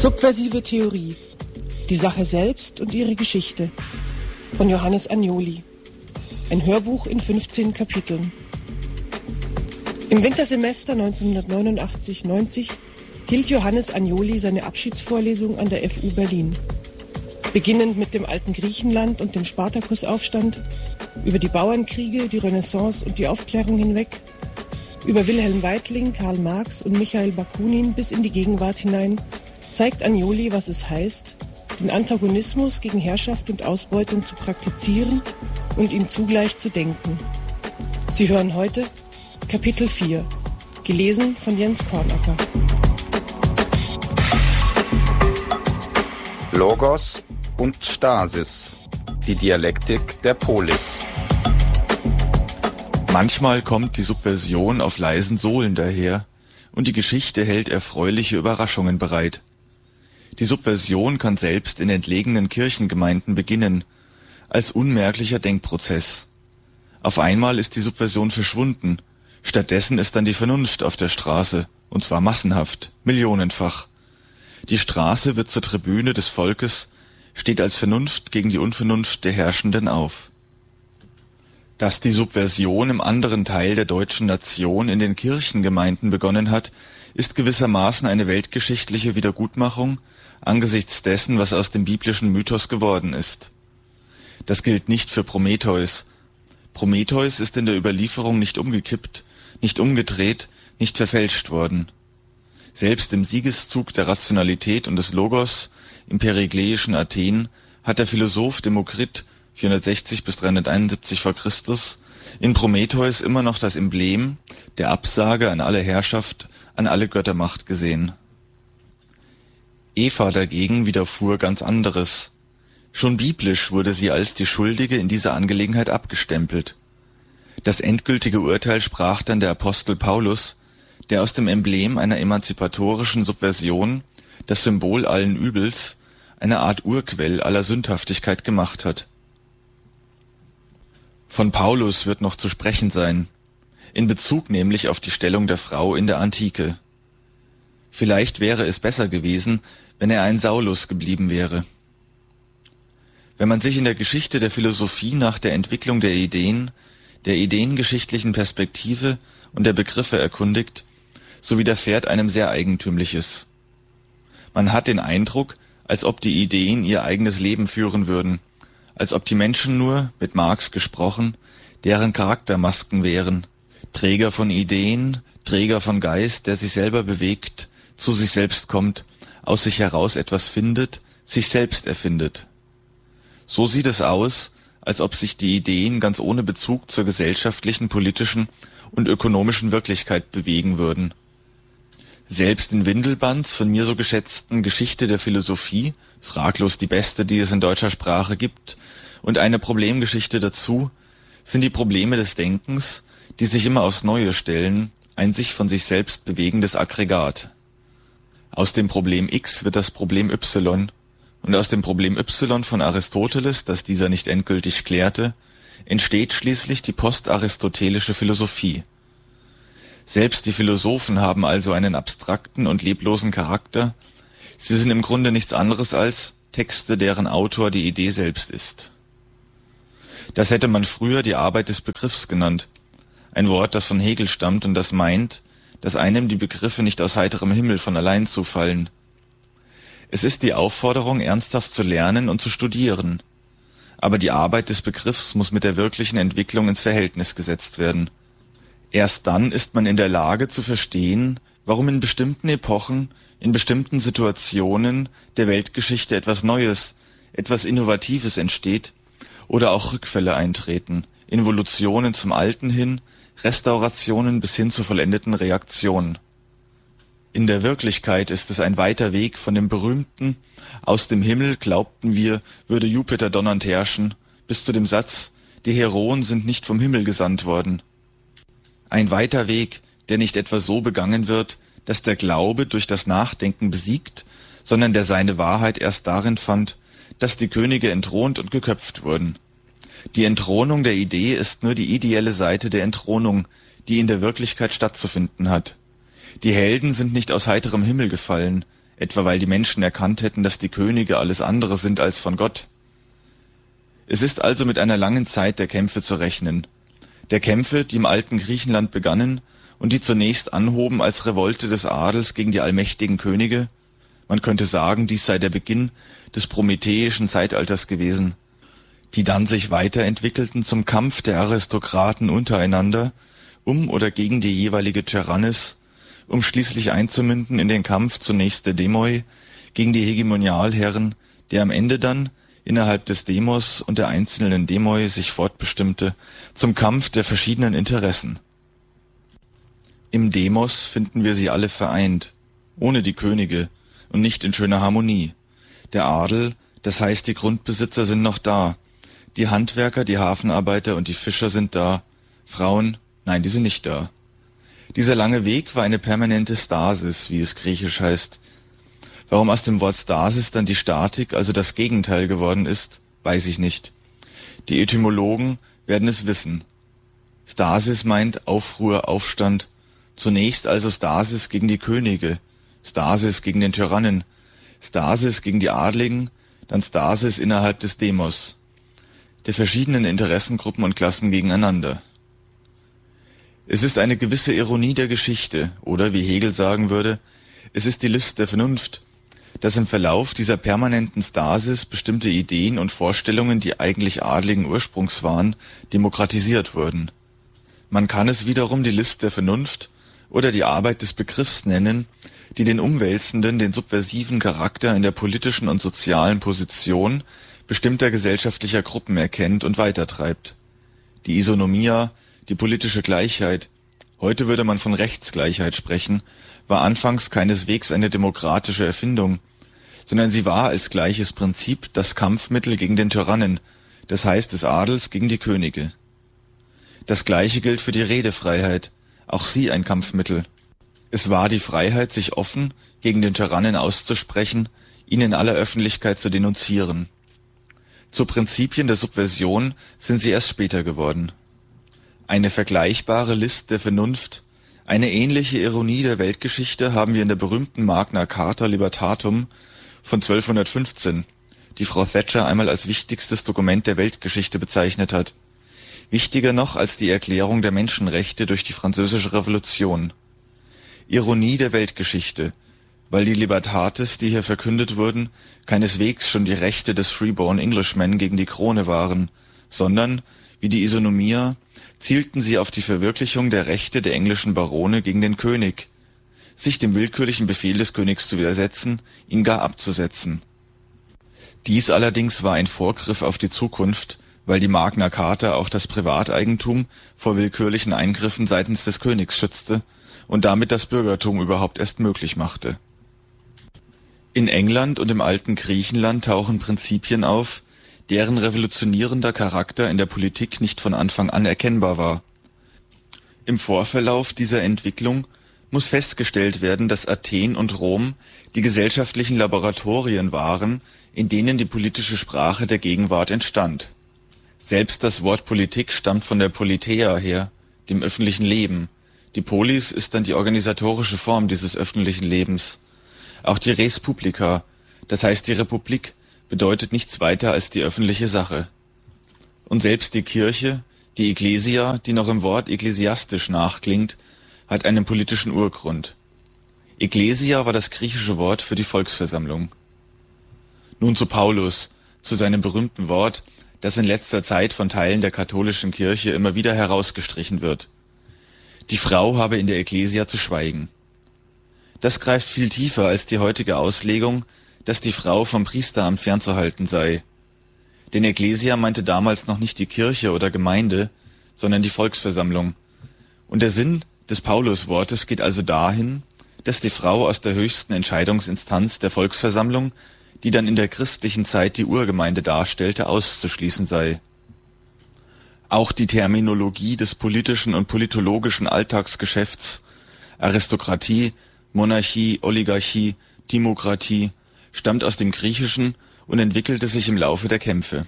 Subversive Theorie. Die Sache selbst und ihre Geschichte. Von Johannes Agnoli. Ein Hörbuch in 15 Kapiteln. Im Wintersemester 1989-90 hielt Johannes Agnoli seine Abschiedsvorlesung an der FU Berlin. Beginnend mit dem alten Griechenland und dem Spartakusaufstand, über die Bauernkriege, die Renaissance und die Aufklärung hinweg, über Wilhelm Weitling, Karl Marx und Michail Bakunin bis in die Gegenwart hinein, zeigt Agnoli, was es heißt, den Antagonismus gegen Herrschaft und Ausbeutung zu praktizieren und ihn zugleich zu denken. Sie hören heute Kapitel 4, gelesen von Jens Kornacker. Logos und Stasis, die Dialektik der Polis. Manchmal kommt die Subversion auf leisen Sohlen daher und die Geschichte hält erfreuliche Überraschungen bereit. Die Subversion kann selbst in entlegenen Kirchengemeinden beginnen, als unmerklicher Denkprozess. Auf einmal ist die Subversion verschwunden, stattdessen ist dann die Vernunft auf der Straße, und zwar massenhaft, millionenfach. Die Straße wird zur Tribüne des Volkes, steht als Vernunft gegen die Unvernunft der Herrschenden auf. Dass die Subversion im anderen Teil der deutschen Nation in den Kirchengemeinden begonnen hat, ist gewissermaßen eine weltgeschichtliche Wiedergutmachung angesichts dessen, was aus dem biblischen Mythos geworden ist. Das gilt nicht für Prometheus. Prometheus ist in der Überlieferung nicht umgekippt, nicht umgedreht, nicht verfälscht worden. Selbst im Siegeszug der Rationalität und des Logos im perikleischen Athen hat der Philosoph Demokrit 460 bis 371 v. Chr. in Prometheus immer noch das Emblem der Absage an alle Herrschaft, an alle Göttermacht gesehen. Eva dagegen widerfuhr ganz anderes. Schon biblisch wurde sie als die Schuldige in dieser Angelegenheit abgestempelt. Das endgültige Urteil sprach dann der Apostel Paulus, der aus dem Emblem einer emanzipatorischen Subversion das Symbol allen Übels, eine Art Urquell aller Sündhaftigkeit gemacht hat. Von Paulus wird noch zu sprechen sein, in Bezug nämlich auf die Stellung der Frau in der Antike. Vielleicht wäre es besser gewesen, wenn er ein Saulus geblieben wäre. Wenn man sich in der Geschichte der Philosophie nach der Entwicklung der ideengeschichtlichen Perspektive und der Begriffe erkundigt, so widerfährt einem sehr Eigentümliches. Man hat den Eindruck, als ob die Ideen ihr eigenes Leben führen würden, als ob die Menschen nur, mit Marx gesprochen, deren Charaktermasken wären, Träger von Ideen, Träger von Geist, der sich selber bewegt, zu sich selbst kommt, aus sich heraus etwas findet, sich selbst erfindet. So sieht es aus, als ob sich die Ideen ganz ohne Bezug zur gesellschaftlichen, politischen und ökonomischen Wirklichkeit bewegen würden. Selbst in Windelbands von mir so geschätzten Geschichte der Philosophie, fraglos die beste, die es in deutscher Sprache gibt, und eine Problemgeschichte dazu, sind die Probleme des Denkens, die sich immer aufs Neue stellen, ein sich von sich selbst bewegendes Aggregat. Aus dem Problem X wird das Problem Y, und aus dem Problem Y von Aristoteles, das dieser nicht endgültig klärte, entsteht schließlich die postaristotelische Philosophie. Selbst die Philosophen haben also einen abstrakten und leblosen Charakter, sie sind im Grunde nichts anderes als Texte, deren Autor die Idee selbst ist. Das hätte man früher die Arbeit des Begriffs genannt, ein Wort, das von Hegel stammt und das meint, dass einem die Begriffe nicht aus heiterem Himmel von allein zufallen. Es ist die Aufforderung, ernsthaft zu lernen und zu studieren. Aber die Arbeit des Begriffs muss mit der wirklichen Entwicklung ins Verhältnis gesetzt werden. Erst dann ist man in der Lage zu verstehen, warum in bestimmten Epochen, in bestimmten Situationen der Weltgeschichte etwas Neues, etwas Innovatives entsteht oder auch Rückfälle eintreten, Involutionen zum Alten hin, Restaurationen bis hin zur vollendeten Reaktion. In der Wirklichkeit ist es ein weiter Weg von dem berühmten „Aus dem Himmel, glaubten wir, würde Jupiter donnernd herrschen", bis zu dem Satz „Die Heroen sind nicht vom Himmel gesandt worden". Ein weiter Weg, der nicht etwa so begangen wird, dass der Glaube durch das Nachdenken besiegt, sondern der seine Wahrheit erst darin fand, dass die Könige entthront und geköpft wurden. Die Entthronung der Idee ist nur die ideelle Seite der Entthronung, die in der Wirklichkeit stattzufinden hat. Die Helden sind nicht aus heiterem Himmel gefallen, etwa weil die Menschen erkannt hätten, dass die Könige alles andere sind als von Gott. Es ist also mit einer langen Zeit der Kämpfe zu rechnen. Der Kämpfe, die im alten Griechenland begannen und die zunächst anhoben als Revolte des Adels gegen die allmächtigen Könige. Man könnte sagen, dies sei der Beginn des prometheischen Zeitalters gewesen, die dann sich weiterentwickelten zum Kampf der Aristokraten untereinander, um oder gegen die jeweilige Tyrannis, um schließlich einzumünden in den Kampf zunächst der Demoi gegen die Hegemonialherren, der am Ende dann innerhalb des Demos und der einzelnen Demoi sich fortbestimmte, zum Kampf der verschiedenen Interessen. Im Demos finden wir sie alle vereint, ohne die Könige und nicht in schöner Harmonie. Der Adel, das heißt die Grundbesitzer sind noch da, die Handwerker, die Hafenarbeiter und die Fischer sind da, Frauen, nein, die sind nicht da. Dieser lange Weg war eine permanente Stasis, wie es griechisch heißt. Warum aus dem Wort Stasis dann die Statik, also das Gegenteil geworden ist, weiß ich nicht. Die Etymologen werden es wissen. Stasis meint Aufruhr, Aufstand. Zunächst also Stasis gegen die Könige, Stasis gegen den Tyrannen, Stasis gegen die Adligen, dann Stasis innerhalb des Demos, der verschiedenen Interessengruppen und Klassen gegeneinander. Es ist eine gewisse Ironie der Geschichte, oder wie Hegel sagen würde, es ist die List der Vernunft, dass im Verlauf dieser permanenten Stasis bestimmte Ideen und Vorstellungen, die eigentlich adligen Ursprungs waren, demokratisiert wurden. Man kann es wiederum die List der Vernunft oder die Arbeit des Begriffs nennen, die den umwälzenden, den subversiven Charakter in der politischen und sozialen Position bestimmter gesellschaftlicher Gruppen erkennt und weitertreibt. Die Isonomia, die politische Gleichheit, heute würde man von Rechtsgleichheit sprechen, war anfangs keineswegs eine demokratische Erfindung, sondern sie war als gleiches Prinzip das Kampfmittel gegen den Tyrannen, das heißt des Adels gegen die Könige. Das Gleiche gilt für die Redefreiheit, auch sie ein Kampfmittel. Es war die Freiheit, sich offen gegen den Tyrannen auszusprechen, ihn in aller Öffentlichkeit zu denunzieren. Zu Prinzipien der Subversion sind sie erst später geworden. Eine vergleichbare List der Vernunft, eine ähnliche Ironie der Weltgeschichte haben wir in der berühmten Magna Carta Libertatum von 1215, die Frau Thatcher einmal als wichtigstes Dokument der Weltgeschichte bezeichnet hat. Wichtiger noch als die Erklärung der Menschenrechte durch die Französische Revolution. Ironie der Weltgeschichte, weil die Libertates, die hier verkündet wurden, keineswegs schon die Rechte des Freeborn Englishmen gegen die Krone waren, sondern, wie die Isonomia, zielten sie auf die Verwirklichung der Rechte der englischen Barone gegen den König, sich dem willkürlichen Befehl des Königs zu widersetzen, ihn gar abzusetzen. Dies allerdings war ein Vorgriff auf die Zukunft, weil die Magna Carta auch das Privateigentum vor willkürlichen Eingriffen seitens des Königs schützte und damit das Bürgertum überhaupt erst möglich machte. In England und im alten Griechenland tauchen Prinzipien auf, deren revolutionierender Charakter in der Politik nicht von Anfang an erkennbar war. Im Vorverlauf dieser Entwicklung muss festgestellt werden, dass Athen und Rom die gesellschaftlichen Laboratorien waren, in denen die politische Sprache der Gegenwart entstand. Selbst das Wort Politik stammt von der Politeia her, dem öffentlichen Leben. Die Polis ist dann die organisatorische Form dieses öffentlichen Lebens. Auch die Res Publica, das heißt die Republik, bedeutet nichts weiter als die öffentliche Sache. Und selbst die Kirche, die Ecclesia, die noch im Wort ekklesiastisch nachklingt, hat einen politischen Urgrund. Ecclesia war das griechische Wort für die Volksversammlung. Nun zu Paulus, zu seinem berühmten Wort, das in letzter Zeit von Teilen der katholischen Kirche immer wieder herausgestrichen wird. Die Frau habe in der Ecclesia zu schweigen. Das greift viel tiefer als die heutige Auslegung, dass die Frau vom Priesteramt fernzuhalten sei. Denn Ecclesia meinte damals noch nicht die Kirche oder Gemeinde, sondern die Volksversammlung. Und der Sinn des Pauluswortes geht also dahin, dass die Frau aus der höchsten Entscheidungsinstanz der Volksversammlung, die dann in der christlichen Zeit die Urgemeinde darstellte, auszuschließen sei. Auch die Terminologie des politischen und politologischen Alltagsgeschäfts, Aristokratie, Monarchie, Oligarchie, Timokratie, stammt aus dem Griechischen und entwickelte sich im Laufe der Kämpfe.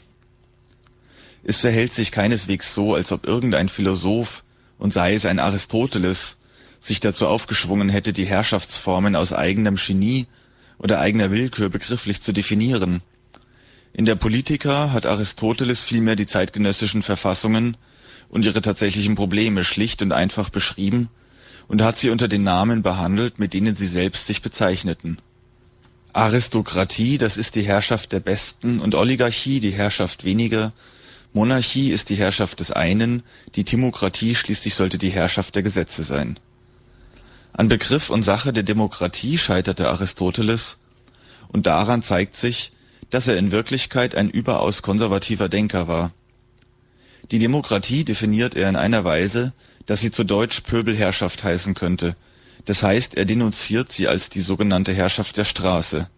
Es verhält sich keineswegs so, als ob irgendein Philosoph, und sei es ein Aristoteles, sich dazu aufgeschwungen hätte, die Herrschaftsformen aus eigenem Genie oder eigener Willkür begrifflich zu definieren. In der Politica hat Aristoteles vielmehr die zeitgenössischen Verfassungen und ihre tatsächlichen Probleme schlicht und einfach beschrieben und hat sie unter den Namen behandelt, mit denen sie selbst sich bezeichneten. Aristokratie, das ist die Herrschaft der Besten, und Oligarchie, die Herrschaft weniger. Monarchie ist die Herrschaft des einen, die Timokratie schließlich sollte die Herrschaft der Gesetze sein. An Begriff und Sache der Demokratie scheiterte Aristoteles, und daran zeigt sich, dass er in Wirklichkeit ein überaus konservativer Denker war. Die Demokratie definiert er in einer Weise, dass sie zu Deutsch Pöbelherrschaft heißen könnte. Das heißt, er denunziert sie als die sogenannte Herrschaft der Straße.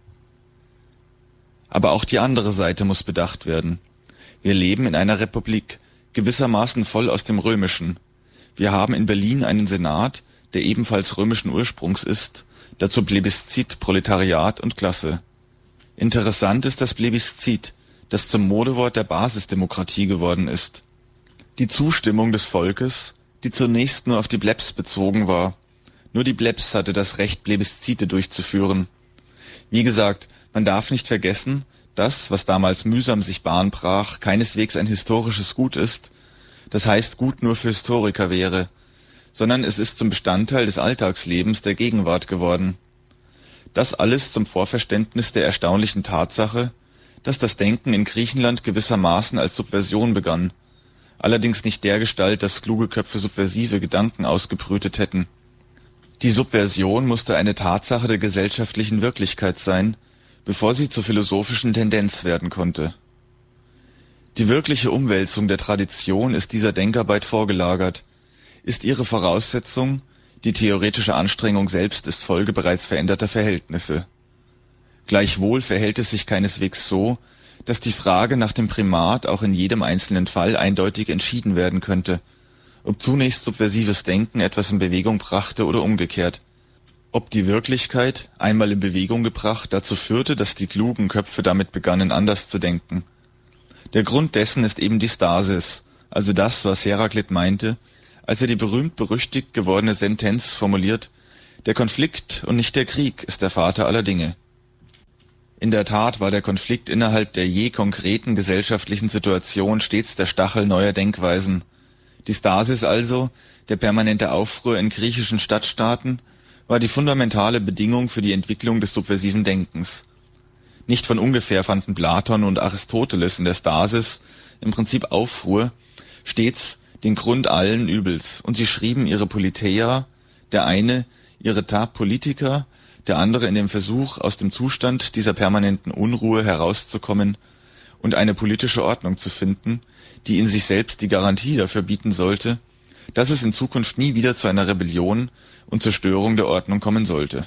Aber auch die andere Seite muss bedacht werden. Wir leben in einer Republik, gewissermaßen voll aus dem Römischen. Wir haben in Berlin einen Senat, der ebenfalls römischen Ursprungs ist, dazu Plebiszit, Proletariat und Klasse. Interessant ist das Plebiszit, das zum Modewort der Basisdemokratie geworden ist. Die Zustimmung des Volkes, die zunächst nur auf die Plebs bezogen war. Nur die Plebs hatte das Recht, Plebiszite durchzuführen. Wie gesagt, man darf nicht vergessen, dass, was damals mühsam sich Bahn brach, keineswegs ein historisches Gut ist, das heißt Gut nur für Historiker wäre, sondern es ist zum Bestandteil des Alltagslebens der Gegenwart geworden. Das alles zum Vorverständnis der erstaunlichen Tatsache, dass das Denken in Griechenland gewissermaßen als Subversion begann, allerdings nicht dergestalt, dass kluge Köpfe subversive Gedanken ausgebrütet hätten. Die Subversion musste eine Tatsache der gesellschaftlichen Wirklichkeit sein, bevor sie zur philosophischen Tendenz werden konnte. Die wirkliche Umwälzung der Tradition ist dieser Denkarbeit vorgelagert, ist ihre Voraussetzung, die theoretische Anstrengung selbst ist Folge bereits veränderter Verhältnisse. Gleichwohl verhält es sich keineswegs so, dass die Frage nach dem Primat auch in jedem einzelnen Fall eindeutig entschieden werden könnte, ob zunächst subversives Denken etwas in Bewegung brachte oder umgekehrt. Ob die Wirklichkeit, einmal in Bewegung gebracht, dazu führte, dass die klugen Köpfe damit begannen, anders zu denken. Der Grund dessen ist eben die Stasis, also das, was Heraklit meinte, als er die berühmt-berüchtigt gewordene Sentenz formuliert: Der Konflikt und nicht der Krieg ist der Vater aller Dinge. In der Tat war der Konflikt innerhalb der je konkreten gesellschaftlichen Situation stets der Stachel neuer Denkweisen. Die Stasis also, der permanente Aufruhr in griechischen Stadtstaaten, war die fundamentale Bedingung für die Entwicklung des subversiven Denkens. Nicht von ungefähr fanden Platon und Aristoteles in der Stasis, im Prinzip Aufruhr, stets den Grund allen Übels, und sie schrieben ihre Politeia, der eine ihre Ta Politica, der andere in dem Versuch, aus dem Zustand dieser permanenten Unruhe herauszukommen und eine politische Ordnung zu finden, die in sich selbst die Garantie dafür bieten sollte, dass es in Zukunft nie wieder zu einer Rebellion und zur Störung der Ordnung kommen sollte.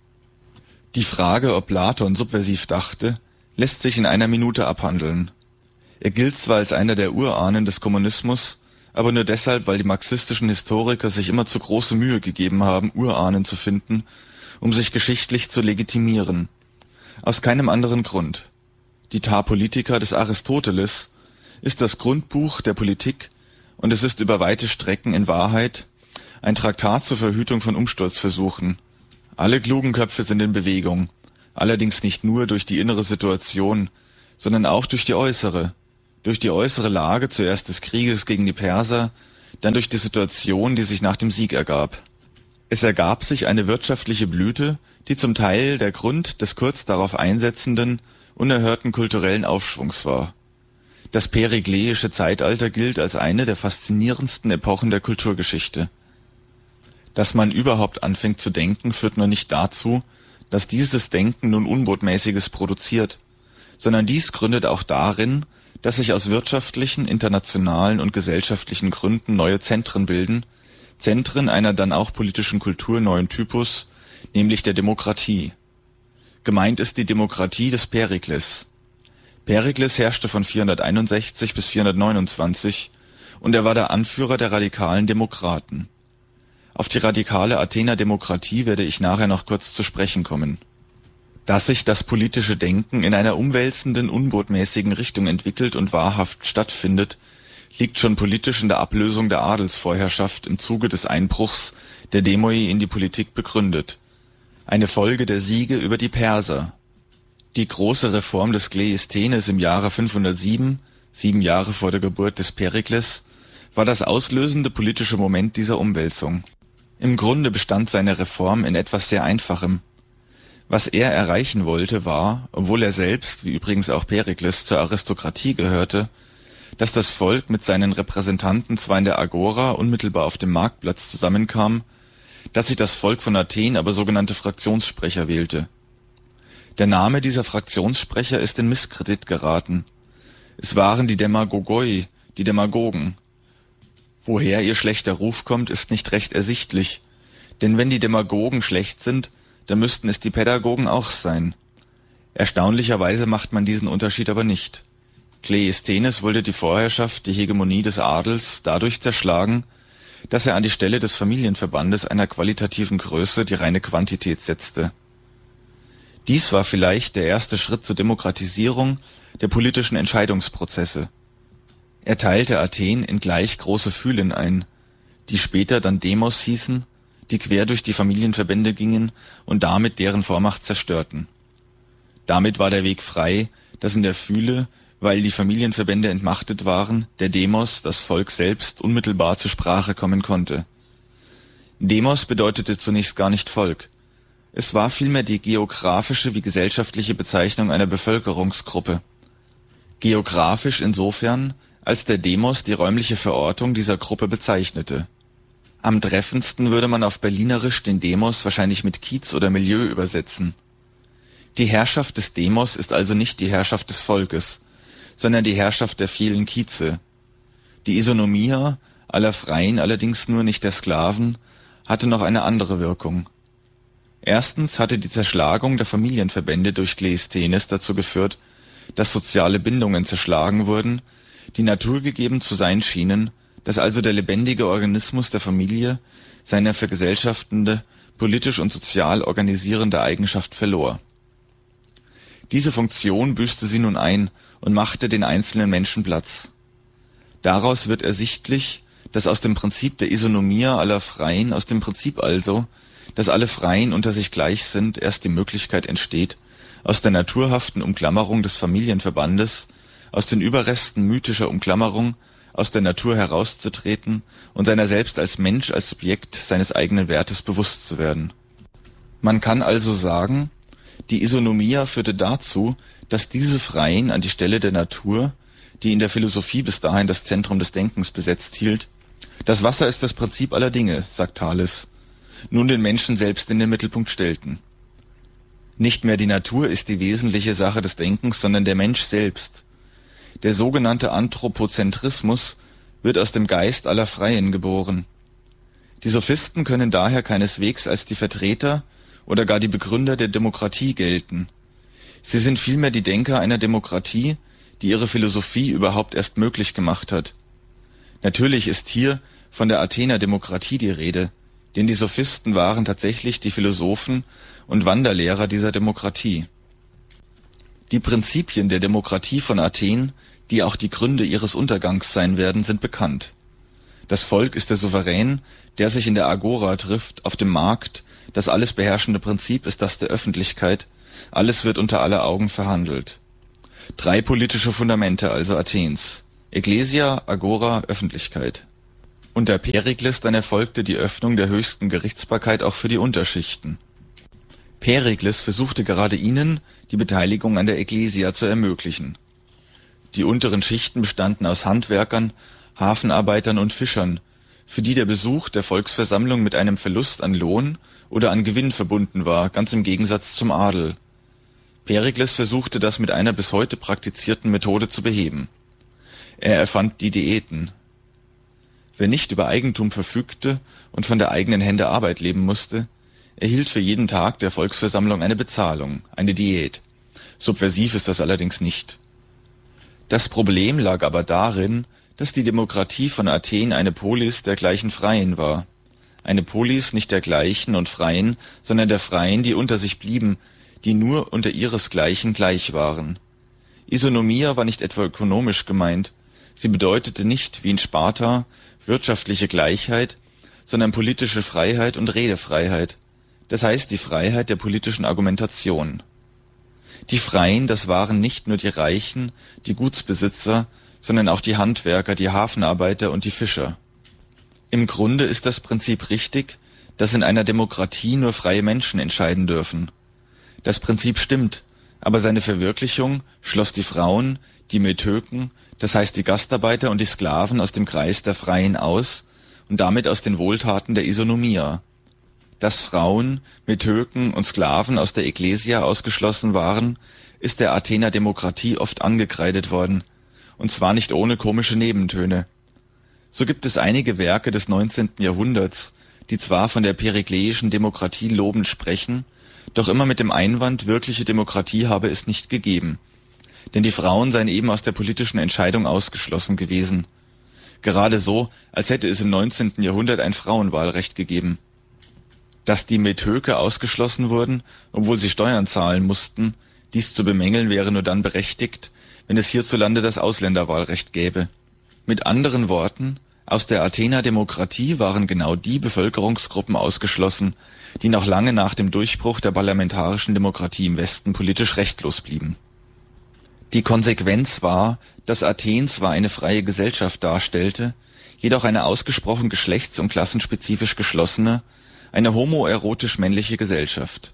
Die Frage, ob Platon subversiv dachte, lässt sich in einer Minute abhandeln. Er gilt zwar als einer der Urahnen des Kommunismus, aber nur deshalb, weil die marxistischen Historiker sich immer zu große Mühe gegeben haben, Urahnen zu finden, um sich geschichtlich zu legitimieren. Aus keinem anderen Grund. Die Ta Politica des Aristoteles ist das Grundbuch der Politik, und es ist über weite Strecken in Wahrheit ein Traktat zur Verhütung von Umsturzversuchen. Alle klugen Köpfe sind in Bewegung, allerdings nicht nur durch die innere Situation, sondern auch durch die äußere Lage zuerst des Krieges gegen die Perser, dann durch die Situation, die sich nach dem Sieg ergab. Es ergab sich eine wirtschaftliche Blüte, die zum Teil der Grund des kurz darauf einsetzenden, unerhörten kulturellen Aufschwungs war. Das perikleische Zeitalter gilt als eine der faszinierendsten Epochen der Kulturgeschichte. Dass man überhaupt anfängt zu denken, führt nur nicht dazu, dass dieses Denken nun Unbotmäßiges produziert, sondern dies gründet auch darin, dass sich aus wirtschaftlichen, internationalen und gesellschaftlichen Gründen neue Zentren bilden, Zentren einer dann auch politischen Kultur neuen Typus, nämlich der Demokratie. Gemeint ist die Demokratie des Perikles. Perikles herrschte von 461 bis 429 und er war der Anführer der radikalen Demokraten. Auf die radikale Athener Demokratie werde ich nachher noch kurz zu sprechen kommen. Dass sich das politische Denken in einer umwälzenden, unbotmäßigen Richtung entwickelt und wahrhaft stattfindet, liegt schon politisch in der Ablösung der Adelsvorherrschaft im Zuge des Einbruchs der Demoi in die Politik begründet. eine Folge der Siege über die Perser. Die große Reform des Kleisthenes im Jahre 507, 7 Jahre vor der Geburt des Perikles, war das auslösende politische Moment dieser Umwälzung. Im Grunde bestand seine Reform in etwas sehr Einfachem. Was er erreichen wollte, war, obwohl er selbst, wie übrigens auch Perikles, zur Aristokratie gehörte, dass das Volk mit seinen Repräsentanten zwar in der Agora unmittelbar auf dem Marktplatz zusammenkam, dass sich das Volk von Athen aber sogenannte Fraktionssprecher wählte. Der Name dieser Fraktionssprecher ist in Misskredit geraten. Es waren die Demagogoi, die Demagogen. Woher ihr schlechter Ruf kommt, ist nicht recht ersichtlich, denn wenn die Demagogen schlecht sind, dann müssten es die Pädagogen auch sein. Erstaunlicherweise macht man diesen Unterschied aber nicht. Kleisthenes wollte die Vorherrschaft, die Hegemonie des Adels dadurch zerschlagen, dass er an die Stelle des Familienverbandes einer qualitativen Größe die reine Quantität setzte. Dies war vielleicht der erste Schritt zur Demokratisierung der politischen Entscheidungsprozesse. Er teilte Athen in gleich große Phylen ein, die später dann Demos hießen, die quer durch die Familienverbände gingen und damit deren Vormacht zerstörten. Damit war der Weg frei, dass in der Phyle, weil die Familienverbände entmachtet waren, der Demos, das Volk selbst, unmittelbar zur Sprache kommen konnte. Demos bedeutete zunächst gar nicht Volk. Es war vielmehr die geografische wie gesellschaftliche Bezeichnung einer Bevölkerungsgruppe. Geografisch insofern, als der Demos die räumliche Verortung dieser Gruppe bezeichnete. Am treffendsten würde man auf Berlinerisch den Demos wahrscheinlich mit Kiez oder Milieu übersetzen. Die Herrschaft des Demos ist also nicht die Herrschaft des Volkes, sondern die Herrschaft der vielen Kieze. Die Isonomia, aller Freien allerdings nur nicht der Sklaven, hatte noch eine andere Wirkung. Erstens hatte die Zerschlagung der Familienverbände durch Kleisthenes dazu geführt, dass soziale Bindungen zerschlagen wurden, die naturgegeben zu sein schienen, dass also der lebendige Organismus der Familie seine vergesellschaftende, politisch und sozial organisierende Eigenschaft verlor. Diese Funktion büßte sie nun ein und machte den einzelnen Menschen Platz. Daraus wird ersichtlich, dass aus dem Prinzip der Isonomia aller Freien, aus dem Prinzip also, dass alle Freien unter sich gleich sind, erst die Möglichkeit entsteht, aus der naturhaften Umklammerung des Familienverbandes, aus den Überresten mythischer Umklammerung, aus der Natur herauszutreten und seiner selbst als Mensch, als Subjekt seines eigenen Wertes bewusst zu werden. Man kann also sagen, die Isonomia führte dazu, dass diese Freien an die Stelle der Natur, die in der Philosophie bis dahin das Zentrum des Denkens besetzt hielt, das Wasser ist das Prinzip aller Dinge, sagt Thales, nun den Menschen selbst in den Mittelpunkt stellten. Nicht mehr die Natur ist die wesentliche Sache des Denkens, sondern der Mensch selbst. Der sogenannte Anthropozentrismus wird aus dem Geist aller Freien geboren. Die Sophisten können daher keineswegs als die Vertreter oder gar die Begründer der Demokratie gelten. Sie sind vielmehr die Denker einer Demokratie, die ihre Philosophie überhaupt erst möglich gemacht hat. Natürlich ist hier von der Athener Demokratie die Rede, denn die Sophisten waren tatsächlich die Philosophen und Wanderlehrer dieser Demokratie. Die Prinzipien der Demokratie von Athen, die auch die Gründe ihres Untergangs sein werden, sind bekannt. Das Volk ist der Souverän, der sich in der Agora trifft, auf dem Markt. Das alles beherrschende Prinzip ist das der Öffentlichkeit. Alles wird unter aller Augen verhandelt. 3 politische Fundamente also Athens. Ecclesia, Agora, Öffentlichkeit. Unter Perikles dann erfolgte die Öffnung der höchsten Gerichtsbarkeit auch für die Unterschichten. Perikles versuchte gerade ihnen, die Beteiligung an der Ecclesia zu ermöglichen. Die unteren Schichten bestanden aus Handwerkern, Hafenarbeitern und Fischern, für die der Besuch der Volksversammlung mit einem Verlust an Lohn oder an Gewinn verbunden war, ganz im Gegensatz zum Adel. Perikles versuchte das mit einer bis heute praktizierten Methode zu beheben. Er erfand die Diäten. Wer nicht über Eigentum verfügte und von der eigenen Hände Arbeit leben musste, erhielt für jeden Tag der Volksversammlung eine Bezahlung, eine Diät. Subversiv ist das allerdings nicht. Das Problem lag aber darin, dass die Demokratie von Athen eine Polis der gleichen Freien war. Eine Polis nicht der gleichen und Freien, sondern der Freien, die unter sich blieben, die nur unter ihresgleichen gleich waren. Isonomia war nicht etwa ökonomisch gemeint. Sie bedeutete nicht, wie in Sparta, wirtschaftliche Gleichheit, sondern politische Freiheit und Redefreiheit. das heißt die Freiheit der politischen Argumentation. Die Freien, das waren nicht nur die Reichen, die Gutsbesitzer, sondern auch die Handwerker, die Hafenarbeiter und die Fischer. Im Grunde ist das Prinzip richtig, dass in einer Demokratie nur freie Menschen entscheiden dürfen. Das Prinzip stimmt, aber seine Verwirklichung schloss die Frauen, die Metöken, das heißt die Gastarbeiter und die Sklaven aus dem Kreis der Freien aus und damit aus den Wohltaten der Isonomia. Dass Frauen, Metöken und Sklaven aus der Ekklesia ausgeschlossen waren, ist der Athener Demokratie oft angekreidet worden, und zwar nicht ohne komische Nebentöne. So gibt es einige Werke des 19. Jahrhunderts, die zwar von der perikleischen Demokratie lobend sprechen, doch immer mit dem Einwand, wirkliche Demokratie habe es nicht gegeben. Denn die Frauen seien eben aus der politischen Entscheidung ausgeschlossen gewesen. Gerade so, als hätte es im 19. Jahrhundert ein Frauenwahlrecht gegeben. Dass die Metöke ausgeschlossen wurden, obwohl sie Steuern zahlen mussten, dies zu bemängeln wäre nur dann berechtigt, wenn es hierzulande das Ausländerwahlrecht gäbe. Mit anderen Worten, aus der Athener Demokratie waren genau die Bevölkerungsgruppen ausgeschlossen, die noch lange nach dem Durchbruch der parlamentarischen Demokratie im Westen politisch rechtlos blieben. Die Konsequenz war, dass Athen zwar eine freie Gesellschaft darstellte, jedoch eine ausgesprochen geschlechts- und klassenspezifisch geschlossene, eine homoerotisch männliche Gesellschaft.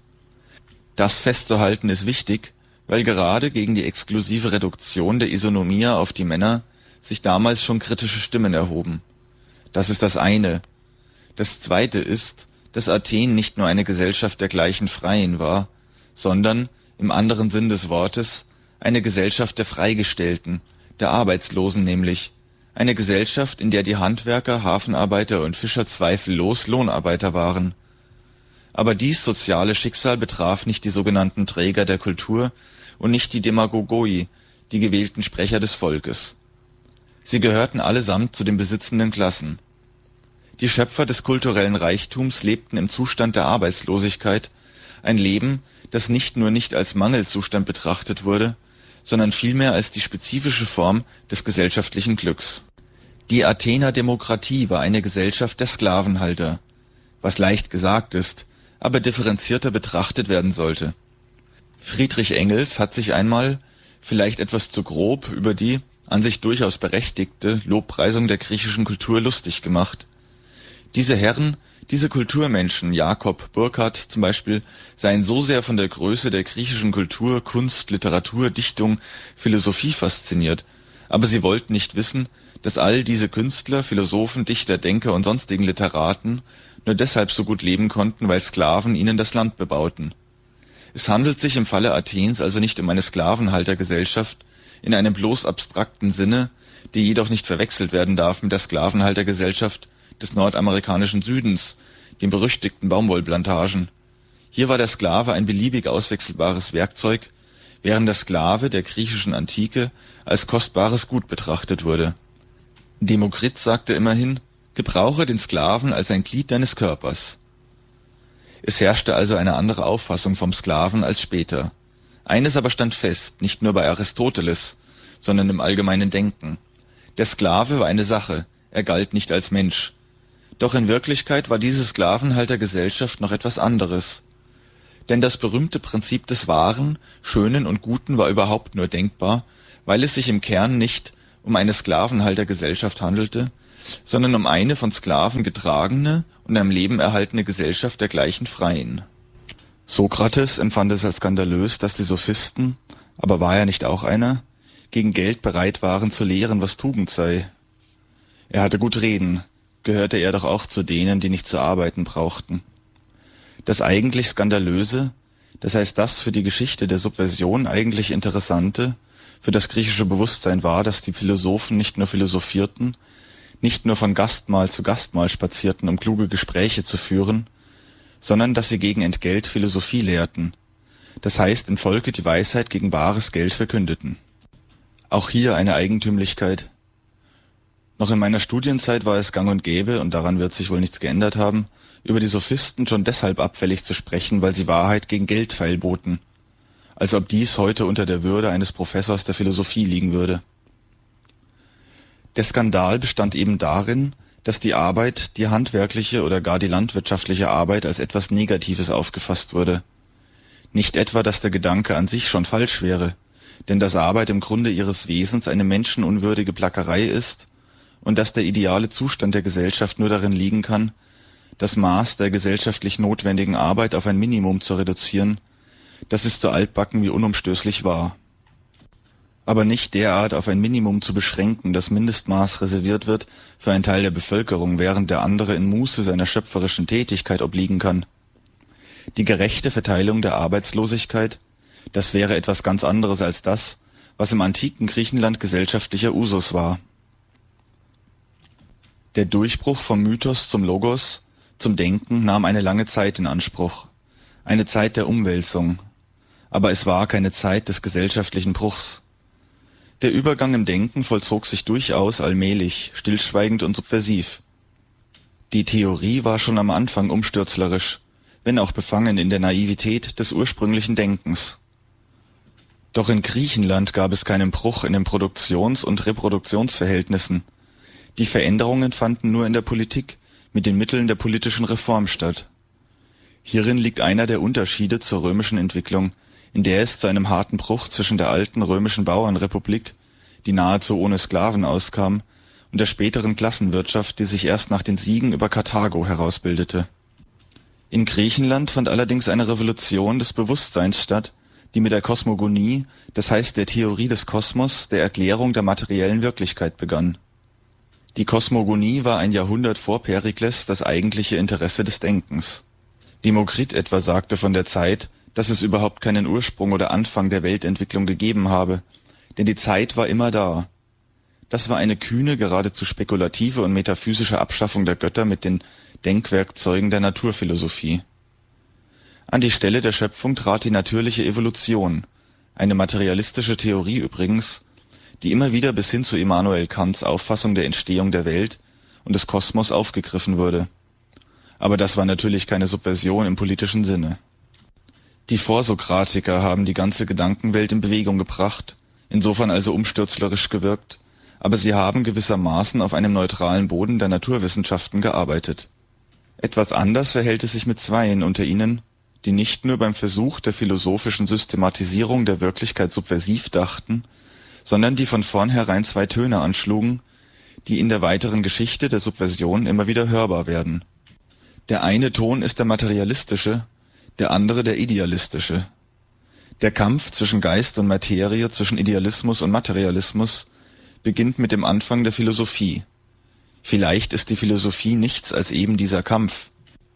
Das festzuhalten ist wichtig, weil gerade gegen die exklusive Reduktion der Isonomia auf die Männer sich damals schon kritische Stimmen erhoben. Das ist das eine. Das zweite ist, dass Athen nicht nur eine Gesellschaft der gleichen Freien war, sondern, im anderen Sinn des Wortes, eine Gesellschaft der Freigestellten, der Arbeitslosen nämlich, eine Gesellschaft, in der die Handwerker, Hafenarbeiter und Fischer zweifellos Lohnarbeiter waren. Aber dies soziale Schicksal betraf nicht die sogenannten Träger der Kultur und nicht die Demagogoi, die gewählten Sprecher des Volkes. Sie gehörten allesamt zu den besitzenden Klassen. Die Schöpfer des kulturellen Reichtums lebten im Zustand der Arbeitslosigkeit, ein Leben, das nicht nur nicht als Mangelzustand betrachtet wurde, sondern vielmehr als die spezifische Form des gesellschaftlichen Glücks. Die Athener Demokratie war eine Gesellschaft der Sklavenhalter, was leicht gesagt ist, aber differenzierter betrachtet werden sollte. Friedrich Engels hat sich einmal, vielleicht etwas zu grob, über die, an sich durchaus berechtigte, Lobpreisung der griechischen Kultur lustig gemacht. Diese Herren, diese Kulturmenschen, Jakob Burckhardt zum Beispiel, seien so sehr von der Größe der griechischen Kultur, Kunst, Literatur, Dichtung, Philosophie fasziniert, aber sie wollten nicht wissen, dass all diese Künstler, Philosophen, Dichter, Denker und sonstigen Literaten nur deshalb so gut leben konnten, weil Sklaven ihnen das Land bebauten. Es handelt sich im Falle Athens also nicht um eine Sklavenhaltergesellschaft in einem bloß abstrakten Sinne, die jedoch nicht verwechselt werden darf mit der Sklavenhaltergesellschaft des nordamerikanischen Südens, den berüchtigten Baumwollplantagen. Hier war der Sklave ein beliebig auswechselbares Werkzeug, während der Sklave der griechischen Antike als kostbares Gut betrachtet wurde. Demokrit sagte immerhin, gebrauche den Sklaven als ein Glied deines Körpers. Es herrschte also eine andere Auffassung vom Sklaven als später. Eines aber stand fest, nicht nur bei Aristoteles, sondern im allgemeinen Denken. Der Sklave war eine Sache, er galt nicht als Mensch. Doch in Wirklichkeit war diese Sklavenhaltergesellschaft noch etwas anderes. Denn das berühmte Prinzip des Wahren, Schönen und Guten war überhaupt nur denkbar, weil es sich im Kern nicht um eine Sklavenhaltergesellschaft handelte, sondern um eine von Sklaven getragene und am Leben erhaltene Gesellschaft der gleichen Freien. Sokrates empfand es als skandalös, dass die Sophisten, aber war er nicht auch einer, gegen Geld bereit waren zu lehren, was Tugend sei. Er hatte gut reden, gehörte er doch auch zu denen, die nicht zu arbeiten brauchten. Das eigentlich Skandalöse, das heißt das für die Geschichte der Subversion eigentlich Interessante, für das griechische Bewusstsein war, dass die Philosophen nicht nur philosophierten, nicht nur von Gastmahl zu Gastmahl spazierten, um kluge Gespräche zu führen, sondern dass sie gegen Entgelt Philosophie lehrten, das heißt im Volke die Weisheit gegen bares Geld verkündeten. Auch hier eine Eigentümlichkeit. Noch in meiner Studienzeit war es gang und gäbe, und daran wird sich wohl nichts geändert haben, über die Sophisten schon deshalb abfällig zu sprechen, weil sie Wahrheit gegen Geld feilboten, als ob dies heute unter der Würde eines Professors der Philosophie liegen würde. Der Skandal bestand eben darin, dass die Arbeit, die handwerkliche oder gar die landwirtschaftliche Arbeit als etwas Negatives aufgefasst wurde. Nicht etwa, dass der Gedanke an sich schon falsch wäre, denn dass Arbeit im Grunde ihres Wesens eine menschenunwürdige Plackerei ist und dass der ideale Zustand der Gesellschaft nur darin liegen kann, das Maß der gesellschaftlich notwendigen Arbeit auf ein Minimum zu reduzieren, das ist so altbacken wie unumstößlich wahr. Aber nicht derart auf ein Minimum zu beschränken, das Mindestmaß reserviert wird für einen Teil der Bevölkerung, während der andere in Muße seiner schöpferischen Tätigkeit obliegen kann. Die gerechte Verteilung der Arbeitslosigkeit, das wäre etwas ganz anderes als das, was im antiken Griechenland gesellschaftlicher Usus war. Der Durchbruch vom Mythos zum Logos, zum Denken, nahm eine lange Zeit in Anspruch. Eine Zeit der Umwälzung. Aber es war keine Zeit des gesellschaftlichen Bruchs. Der Übergang im Denken vollzog sich durchaus allmählich, stillschweigend und subversiv. Die Theorie war schon am Anfang umstürzlerisch, wenn auch befangen in der Naivität des ursprünglichen Denkens. Doch in Griechenland gab es keinen Bruch in den Produktions- und Reproduktionsverhältnissen. Die Veränderungen fanden nur in der Politik mit den Mitteln der politischen Reform statt. Hierin liegt einer der Unterschiede zur römischen Entwicklung, in der es zu einem harten Bruch zwischen der alten römischen Bauernrepublik, die nahezu ohne Sklaven auskam, und der späteren Klassenwirtschaft, die sich erst nach den Siegen über Karthago herausbildete. In Griechenland fand allerdings eine Revolution des Bewusstseins statt, die mit der Kosmogonie, das heißt der Theorie des Kosmos, der Erklärung der materiellen Wirklichkeit begann. Die Kosmogonie war ein Jahrhundert vor Perikles das eigentliche Interesse des Denkens. Demokrit etwa sagte von der Zeit, dass es überhaupt keinen Ursprung oder Anfang der Weltentwicklung gegeben habe, denn die Zeit war immer da. Das war eine kühne, geradezu spekulative und metaphysische Abschaffung der Götter mit den Denkwerkzeugen der Naturphilosophie. An die Stelle der Schöpfung trat die natürliche Evolution, eine materialistische Theorie übrigens, die immer wieder bis hin zu Immanuel Kants Auffassung der Entstehung der Welt und des Kosmos aufgegriffen wurde. Aber das war natürlich keine Subversion im politischen Sinne. Die Vorsokratiker haben die ganze Gedankenwelt in Bewegung gebracht, insofern also umstürzlerisch gewirkt, aber sie haben gewissermaßen auf einem neutralen Boden der Naturwissenschaften gearbeitet. Etwas anders verhält es sich mit zweien unter ihnen, die nicht nur beim Versuch der philosophischen Systematisierung der Wirklichkeit subversiv dachten, sondern die von vornherein zwei Töne anschlugen, die in der weiteren Geschichte der Subversion immer wieder hörbar werden. Der eine Ton ist der materialistische, der andere der idealistische. Der Kampf zwischen Geist und Materie, zwischen Idealismus und Materialismus, beginnt mit dem Anfang der Philosophie. Vielleicht ist die Philosophie nichts als eben dieser Kampf.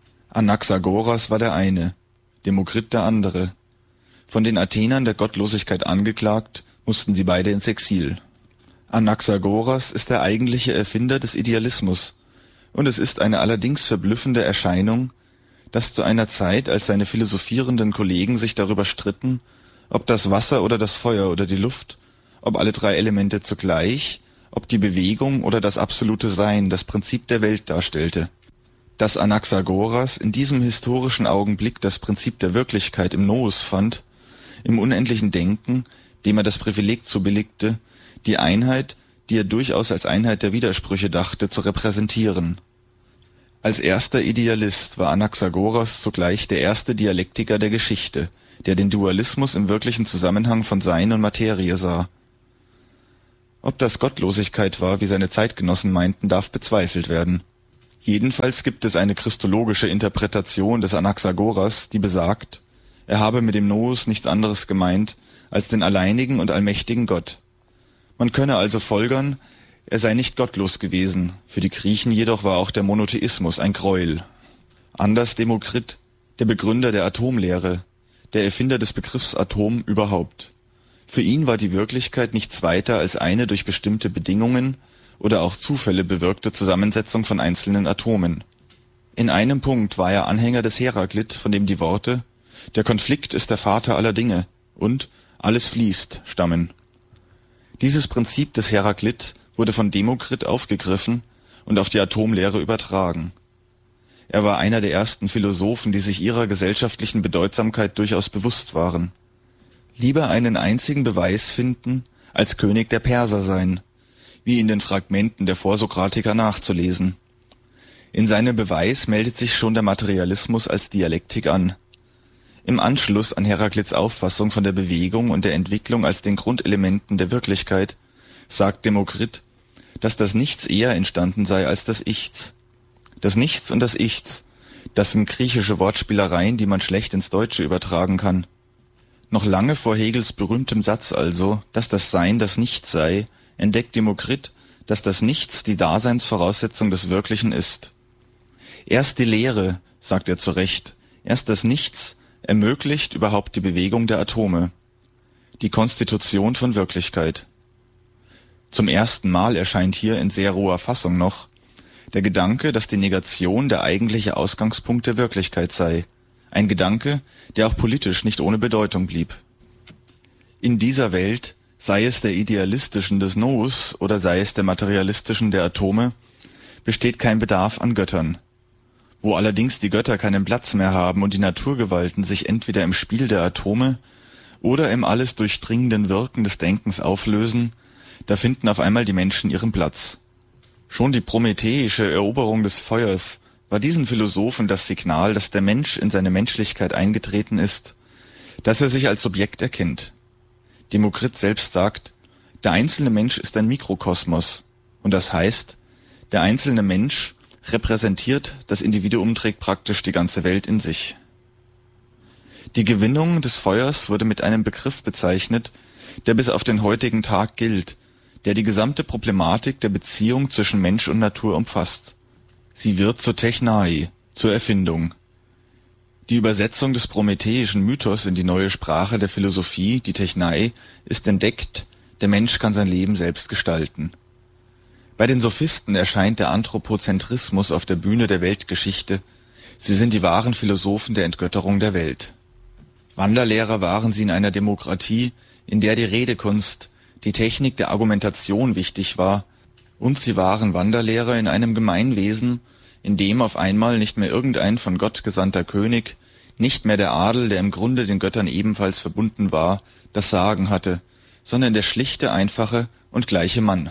Anaxagoras war der eine, Demokrit der andere. Von den Athenern der Gottlosigkeit angeklagt, mussten sie beide ins Exil. Anaxagoras ist der eigentliche Erfinder des Idealismus, und es ist eine allerdings verblüffende Erscheinung, dass zu einer Zeit, als seine philosophierenden Kollegen sich darüber stritten, ob das Wasser oder das Feuer oder die Luft, ob alle drei Elemente zugleich, ob die Bewegung oder das absolute Sein das Prinzip der Welt darstellte. Dass Anaxagoras in diesem historischen Augenblick das Prinzip der Wirklichkeit im Nous fand, im unendlichen Denken, dem er das Privileg zubilligte, die Einheit, die er durchaus als Einheit der Widersprüche dachte, zu repräsentieren. Als erster Idealist war Anaxagoras zugleich der erste Dialektiker der Geschichte, der den Dualismus im wirklichen Zusammenhang von Sein und Materie sah. Ob das Gottlosigkeit war, wie seine Zeitgenossen meinten, darf bezweifelt werden. Jedenfalls gibt es eine christologische Interpretation des Anaxagoras, die besagt, er habe mit dem Nous nichts anderes gemeint als den alleinigen und allmächtigen Gott. Man könne also folgern, er sei nicht gottlos gewesen, für die Griechen jedoch war auch der Monotheismus ein Gräuel. Anders Demokrit, der Begründer der Atomlehre, der Erfinder des Begriffs Atom überhaupt. Für ihn war die Wirklichkeit nichts weiter als eine durch bestimmte Bedingungen oder auch Zufälle bewirkte Zusammensetzung von einzelnen Atomen. In einem Punkt war er Anhänger des Heraklit, von dem die Worte »Der Konflikt ist der Vater aller Dinge« und »Alles fließt« stammen. Dieses Prinzip des Heraklit wurde von Demokrit aufgegriffen und auf die Atomlehre übertragen. Er war einer der ersten Philosophen, die sich ihrer gesellschaftlichen Bedeutsamkeit durchaus bewusst waren. Lieber einen einzigen Beweis finden, als König der Perser sein, wie in den Fragmenten der Vorsokratiker nachzulesen. In seinem Beweis meldet sich schon der Materialismus als Dialektik an. Im Anschluss an Heraklits Auffassung von der Bewegung und der Entwicklung als den Grundelementen der Wirklichkeit sagt Demokrit, dass das Nichts eher entstanden sei als das Ichts. Das Nichts und das Ichts, das sind griechische Wortspielereien, die man schlecht ins Deutsche übertragen kann. Noch lange vor Hegels berühmtem Satz also, dass das Sein das Nichts sei, entdeckt Demokrit, dass das Nichts die Daseinsvoraussetzung des Wirklichen ist. Erst die Lehre, sagt er zu Recht, erst das Nichts ermöglicht überhaupt die Bewegung der Atome, die Konstitution von Wirklichkeit. Zum ersten Mal erscheint hier in sehr roher Fassung noch der Gedanke, dass die Negation der eigentliche Ausgangspunkt der Wirklichkeit sei. Ein Gedanke, der auch politisch nicht ohne Bedeutung blieb. In dieser Welt, sei es der idealistischen des Nous oder sei es der materialistischen der Atome, besteht kein Bedarf an Göttern. Wo allerdings die Götter keinen Platz mehr haben und die Naturgewalten sich entweder im Spiel der Atome oder im alles durchdringenden Wirken des Denkens auflösen, da finden auf einmal die Menschen ihren Platz. Schon die prometheische Eroberung des Feuers war diesen Philosophen das Signal, dass der Mensch in seine Menschlichkeit eingetreten ist, dass er sich als Subjekt erkennt. Demokrit selbst sagt, der einzelne Mensch ist ein Mikrokosmos, und das heißt, der einzelne Mensch repräsentiert, das Individuum trägt praktisch die ganze Welt in sich. Die Gewinnung des Feuers wurde mit einem Begriff bezeichnet, der bis auf den heutigen Tag gilt, der die gesamte Problematik der Beziehung zwischen Mensch und Natur umfasst. Sie wird zur Technai, zur Erfindung. Die Übersetzung des prometheischen Mythos in die neue Sprache der Philosophie, die Technai, ist entdeckt, der Mensch kann sein Leben selbst gestalten. Bei den Sophisten erscheint der Anthropozentrismus auf der Bühne der Weltgeschichte. Sie sind die wahren Philosophen der Entgötterung der Welt. Wanderlehrer waren sie in einer Demokratie, in der die Redekunst, die Technik der Argumentation wichtig war, und sie waren Wanderlehrer in einem Gemeinwesen, in dem auf einmal nicht mehr irgendein von Gott gesandter König, nicht mehr der Adel, der im Grunde den Göttern ebenfalls verbunden war, das Sagen hatte, sondern der schlichte, einfache und gleiche Mann.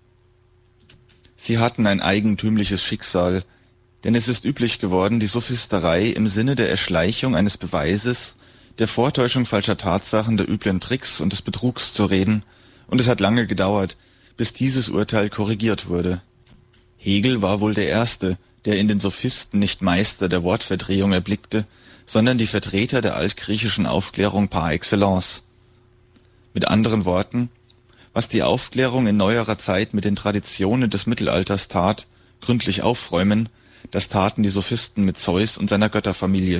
Sie hatten ein eigentümliches Schicksal, denn es ist üblich geworden, die Sophisterei im Sinne der Erschleichung eines Beweises, der Vortäuschung falscher Tatsachen, der üblen Tricks und des Betrugs zu reden, und es hat lange gedauert, bis dieses Urteil korrigiert wurde. Hegel war wohl der Erste, der in den Sophisten nicht Meister der Wortverdrehung erblickte, sondern die Vertreter der altgriechischen Aufklärung par excellence. Mit anderen Worten, was die Aufklärung in neuerer Zeit mit den Traditionen des Mittelalters tat, gründlich aufräumen, das taten die Sophisten mit Zeus und seiner Götterfamilie.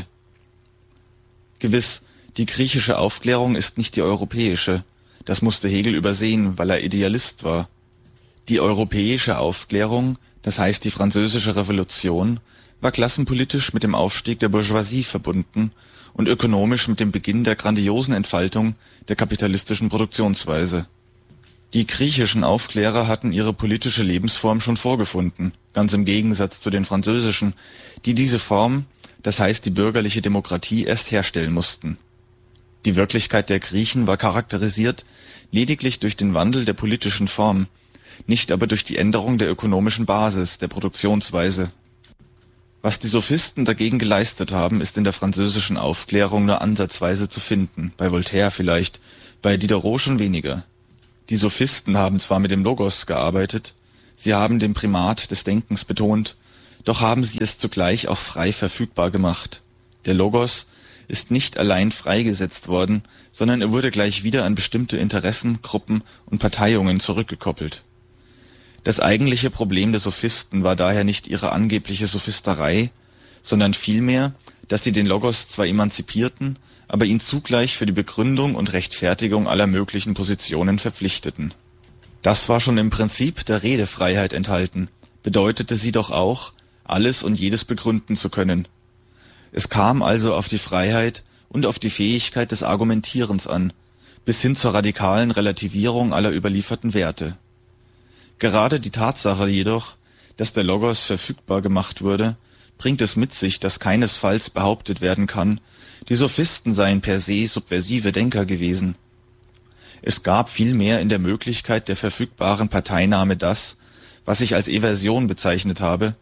Gewiss, die griechische Aufklärung ist nicht die europäische, das musste Hegel übersehen, weil er Idealist war. Die europäische Aufklärung, das heißt die französische Revolution, war klassenpolitisch mit dem Aufstieg der Bourgeoisie verbunden und ökonomisch mit dem Beginn der grandiosen Entfaltung der kapitalistischen Produktionsweise. Die griechischen Aufklärer hatten ihre politische Lebensform schon vorgefunden, ganz im Gegensatz zu den französischen, die diese Form, das heißt die bürgerliche Demokratie, erst herstellen mussten. Die Wirklichkeit der Griechen war charakterisiert lediglich durch den Wandel der politischen Form, nicht aber durch die Änderung der ökonomischen Basis, der Produktionsweise. Was die Sophisten dagegen geleistet haben, ist in der französischen Aufklärung nur ansatzweise zu finden, bei Voltaire vielleicht, bei Diderot schon weniger. Die Sophisten haben zwar mit dem Logos gearbeitet, sie haben den Primat des Denkens betont, doch haben sie es zugleich auch frei verfügbar gemacht. Der Logos ist nicht allein freigesetzt worden, sondern er wurde gleich wieder an bestimmte Interessen, Gruppen und Parteiungen zurückgekoppelt. Das eigentliche Problem der Sophisten war daher nicht ihre angebliche Sophisterei, sondern vielmehr, dass sie den Logos zwar emanzipierten, aber ihn zugleich für die Begründung und Rechtfertigung aller möglichen Positionen verpflichteten. Das war schon im Prinzip der Redefreiheit enthalten, bedeutete sie doch auch, alles und jedes begründen zu können. Es kam also auf die Freiheit und auf die Fähigkeit des Argumentierens an, bis hin zur radikalen Relativierung aller überlieferten Werte. Gerade die Tatsache jedoch, dass der Logos verfügbar gemacht wurde, bringt es mit sich, dass keinesfalls behauptet werden kann, die Sophisten seien per se subversive Denker gewesen. Es gab vielmehr in der Möglichkeit der verfügbaren Parteinahme das, was ich als Eversion bezeichnet habe,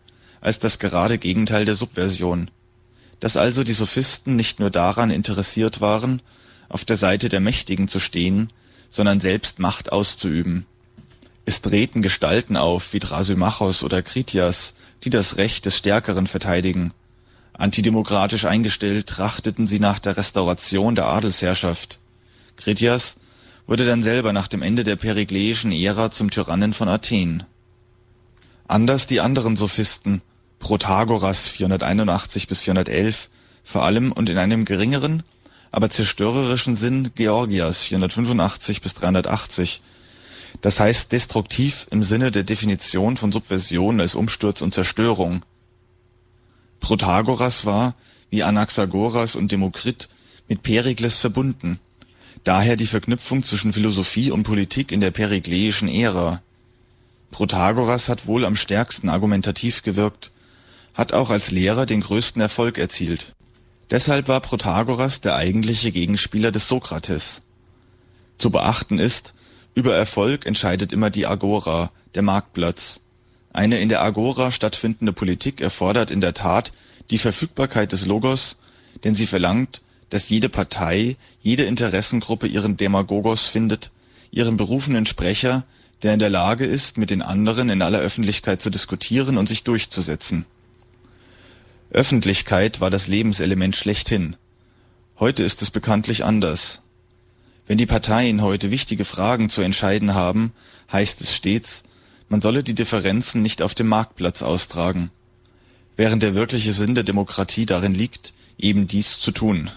als das gerade Gegenteil der Subversion. Dass also die Sophisten nicht nur daran interessiert waren, auf der Seite der Mächtigen zu stehen, sondern selbst Macht auszuüben. Es treten Gestalten auf wie Thrasymachos oder Kritias, die das Recht des Stärkeren verteidigen. Antidemokratisch eingestellt trachteten sie nach der Restauration der Adelsherrschaft. Kritias wurde dann selber nach dem Ende der perikleischen Ära zum Tyrannen von Athen. Anders die anderen Sophisten, Protagoras 481 bis 411, vor allem und in einem geringeren, aber zerstörerischen Sinn Georgias 485 bis 380, das heißt destruktiv im Sinne der Definition von Subversion als Umsturz und Zerstörung. Protagoras war, wie Anaxagoras und Demokrit, mit Perikles verbunden, daher die Verknüpfung zwischen Philosophie und Politik in der perikleischen Ära. Protagoras hat wohl am stärksten argumentativ gewirkt, hat auch als Lehrer den größten Erfolg erzielt. Deshalb war Protagoras der eigentliche Gegenspieler des Sokrates. Zu beachten ist, über Erfolg entscheidet immer die Agora, der Marktplatz. Eine in der Agora stattfindende Politik erfordert in der Tat die Verfügbarkeit des Logos, denn sie verlangt, dass jede Partei, jede Interessengruppe ihren Demagogos findet, ihren berufenen Sprecher, der in der Lage ist, mit den anderen in aller Öffentlichkeit zu diskutieren und sich durchzusetzen. Öffentlichkeit war das Lebenselement schlechthin. Heute ist es bekanntlich anders. Wenn die Parteien heute wichtige Fragen zu entscheiden haben, heißt es stets, man solle die Differenzen nicht auf dem Marktplatz austragen, während der wirkliche Sinn der Demokratie darin liegt, eben dies zu tun.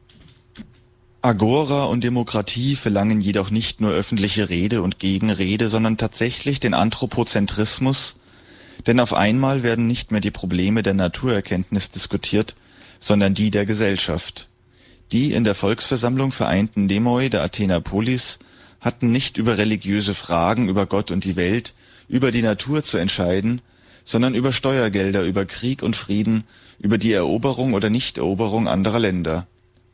Agora und Demokratie verlangen jedoch nicht nur öffentliche Rede und Gegenrede, sondern tatsächlich den Anthropozentrismus, denn auf einmal werden nicht mehr die Probleme der Naturerkenntnis diskutiert, sondern die der Gesellschaft. Die in der Volksversammlung vereinten Demoi der Athener Polis hatten nicht über religiöse Fragen, über Gott und die Welt, über die Natur zu entscheiden, sondern über Steuergelder, über Krieg und Frieden, über die Eroberung oder Nihteroberung anderer Länder.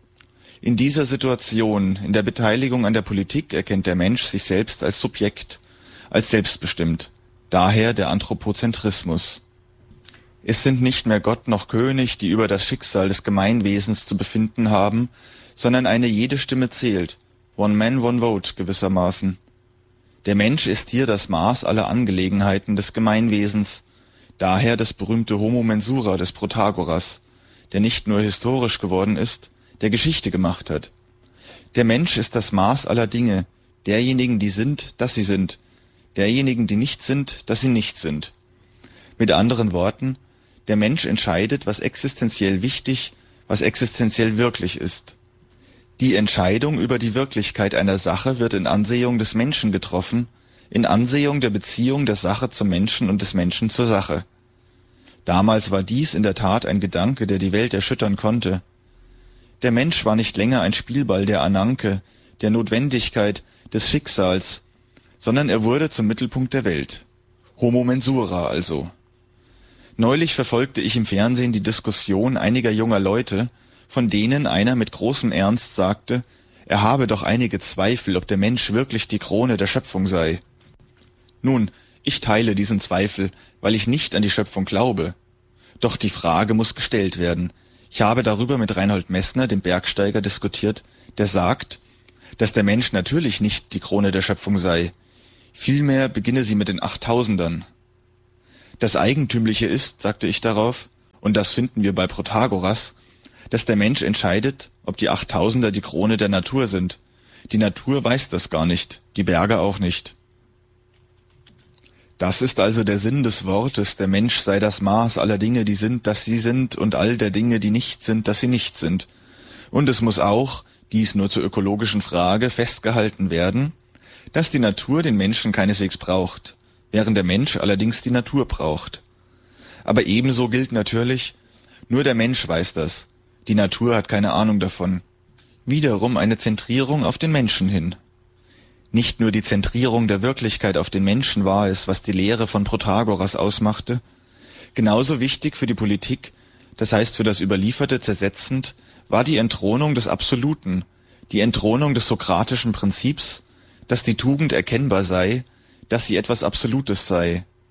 In dieser Situation, in der Beteiligung an der Politik, erkennt der Mensch sich selbst als Subjekt, als selbstbestimmt. Daher der Anthropozentrismus. Es sind nicht mehr Gott noch König, die über das Schicksal des Gemeinwesens zu befinden haben, sondern eine jede Stimme zählt. One man, one vote gewissermaßen. Der Mensch ist hier das Maß aller Angelegenheiten des Gemeinwesens. Daher das berühmte Homo mensura des Protagoras, der nicht nur historisch geworden ist, der Geschichte gemacht hat. Der Mensch ist das Maß aller Dinge, derjenigen, die sind, dass sie sind, derjenigen, die nicht sind, dass sie nicht sind. Mit anderen Worten, der Mensch entscheidet, was existenziell wichtig, was existenziell wirklich ist. Die Entscheidung über die Wirklichkeit einer Sache wird in Ansehung des Menschen getroffen, in Ansehung der Beziehung der Sache zum Menschen und des Menschen zur Sache. Damals war dies in der Tat ein Gedanke, der die Welt erschüttern konnte. Der Mensch war nicht länger ein Spielball der Ananke, der Notwendigkeit, des Schicksals, sondern er wurde zum Mittelpunkt der Welt. Homo mensura also. Neulich verfolgte ich im Fernsehen die Diskussion einiger junger Leute, von denen einer mit großem Ernst sagte, er habe doch einige Zweifel, ob der Mensch wirklich die Krone der Schöpfung sei. Nun, ich teile diesen Zweifel, weil ich nicht an die Schöpfung glaube. Doch die Frage muss gestellt werden. Ich habe darüber mit Reinhold Messner, dem Bergsteiger, diskutiert, der sagt, dass der Mensch natürlich nicht die Krone der Schöpfung sei. Vielmehr beginne sie mit den 8000ern. Das Eigentümliche ist, sagte ich darauf, und das finden wir bei Protagoras, dass der Mensch entscheidet, ob die 8000er die Krone der Natur sind. Die Natur weiß das gar nicht, die Berge auch nicht. Das ist also der Sinn des Wortes, der Mensch sei das Maß aller Dinge, die sind, dass sie sind, und all der Dinge, die nicht sind, dass sie nicht sind. Und es muss auch, dies nur zur ökologischen Frage, festgehalten werden, dass die Natur den Menschen keineswegs braucht, während der Mensch allerdings die Natur braucht. Aber ebenso gilt natürlich, nur der Mensch weiß das, die Natur hat keine Ahnung davon. Wiederum eine Zentrierung auf den Menschen hin. Nicht nur die Zentrierung der Wirklichkeit auf den Menschen war es, was die Lehre von Protagoras ausmachte, genauso wichtig für die Politik, das heißt für das Überlieferte zersetzend, war die Entthronung des Absoluten, die Entthronung des sokratischen Prinzips, dass die Tugend erkennbar sei, dass sie etwas Absolutes sei.